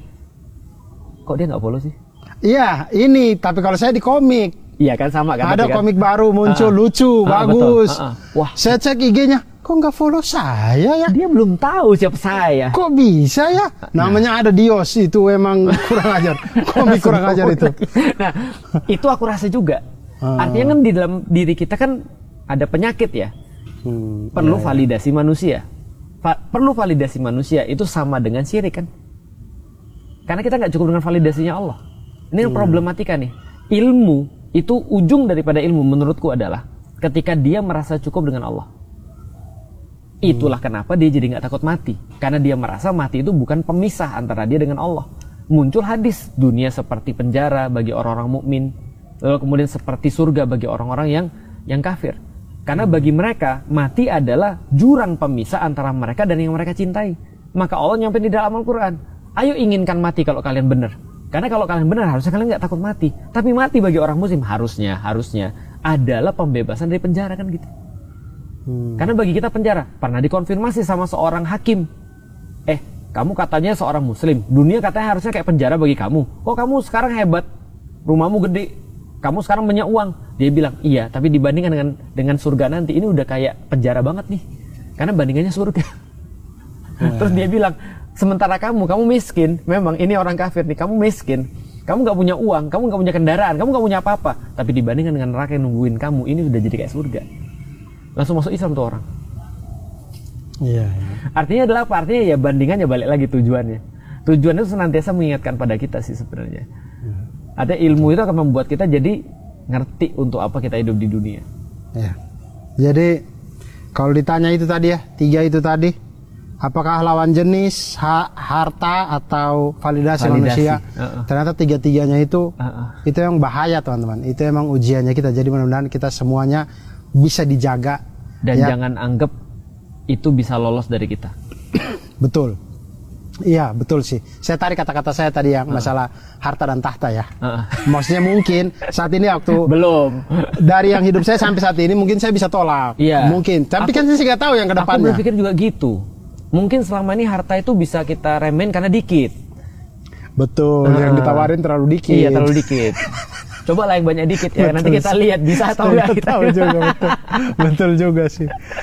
Speaker 1: Kok dia nggak follow sih? Iya, ini. Tapi kalau saya di komik. Iya kan sama kan. Ada komik kan? Baru muncul uh-uh. lucu, uh-uh, bagus. Uh-uh. Wah, saya cek I G-nya. Kok nggak follow saya ya? Dia belum tahu siapa saya. Kok bisa ya? Namanya nah. ada Dios, itu emang kurang ajar. Komik kurang ajar itu. Nah, itu aku rasa juga. Hmm. Artinya kan di dalam diri kita kan ada penyakit ya. Hmm, perlu iya, validasi iya. manusia. Va- perlu validasi manusia itu sama dengan syirik kan? Karena kita nggak cukup dengan validasinya Allah. Ini hmm. problematika nih. Ilmu itu ujung daripada ilmu menurutku adalah ketika dia merasa cukup dengan Allah. Itulah kenapa dia jadi nggak takut mati, karena dia merasa mati itu bukan pemisah antara dia dengan Allah. Muncul hadis dunia seperti penjara bagi orang-orang mukmin, lalu kemudian seperti surga bagi orang-orang yang yang kafir. Karena bagi mereka mati adalah jurang pemisah antara mereka dan yang mereka cintai. Maka Allah nyampe di dalam Al-Quran, ayo inginkan mati kalau kalian benar. Karena kalau kalian benar harusnya kalian nggak takut mati. Tapi mati bagi orang muslim harusnya harusnya adalah pembebasan dari penjara kan gitu. Hmm. Karena bagi kita penjara pernah dikonfirmasi sama seorang hakim, eh kamu katanya seorang muslim, dunia katanya harusnya kayak penjara bagi kamu, kok kamu sekarang hebat, rumahmu gede, kamu sekarang banyak uang. Dia bilang iya, tapi dibandingkan dengan dengan surga nanti ini udah kayak penjara banget nih, karena bandingannya surga. Hmm. Terus dia bilang sementara kamu kamu miskin, memang ini orang kafir nih, kamu miskin, kamu nggak punya uang, kamu nggak punya kendaraan, kamu nggak punya apa-apa, tapi dibandingkan dengan neraka yang nungguin kamu ini udah jadi kayak surga. Langsung masuk Islam tuh orang. Iya. Ya. Artinya adalah apa? Artinya ya bandingannya balik lagi tujuannya. Tujuannya itu senantiasa mengingatkan pada kita sih sebenarnya. Ya. Artinya ilmu itu akan membuat kita jadi ngerti untuk apa kita hidup di dunia. Ya. Jadi kalau ditanya itu tadi ya, tiga itu tadi, apakah lawan jenis, ha, harta atau validasi, validasi. manusia? Uh-uh. Ternyata tiga-tiganya itu, uh-uh. itu yang bahaya teman-teman. Itu emang ujiannya kita. Jadi mudah-mudahan kita semuanya bisa dijaga dan ya. Jangan anggap itu bisa lolos dari kita. Betul. Iya, betul sih. Saya tarik kata-kata saya tadi yang uh. masalah harta dan tahta ya. Uh. Maksudnya mungkin saat ini waktu belum dari yang hidup saya sampai saat ini mungkin saya bisa tolak. Iya. Mungkin. Tapi aku, kan saya nggak tahu yang kedepannya. Aku berpikir juga gitu. Mungkin selama ini harta itu bisa kita remehin karena dikit. Betul. Uh. Yang ditawarin terlalu dikit. Iya, terlalu dikit. Coba lah yang banyak dikit ya, betul. Nanti kita lihat bisa atau enggak kita. Tahu juga betul. Betul juga sih.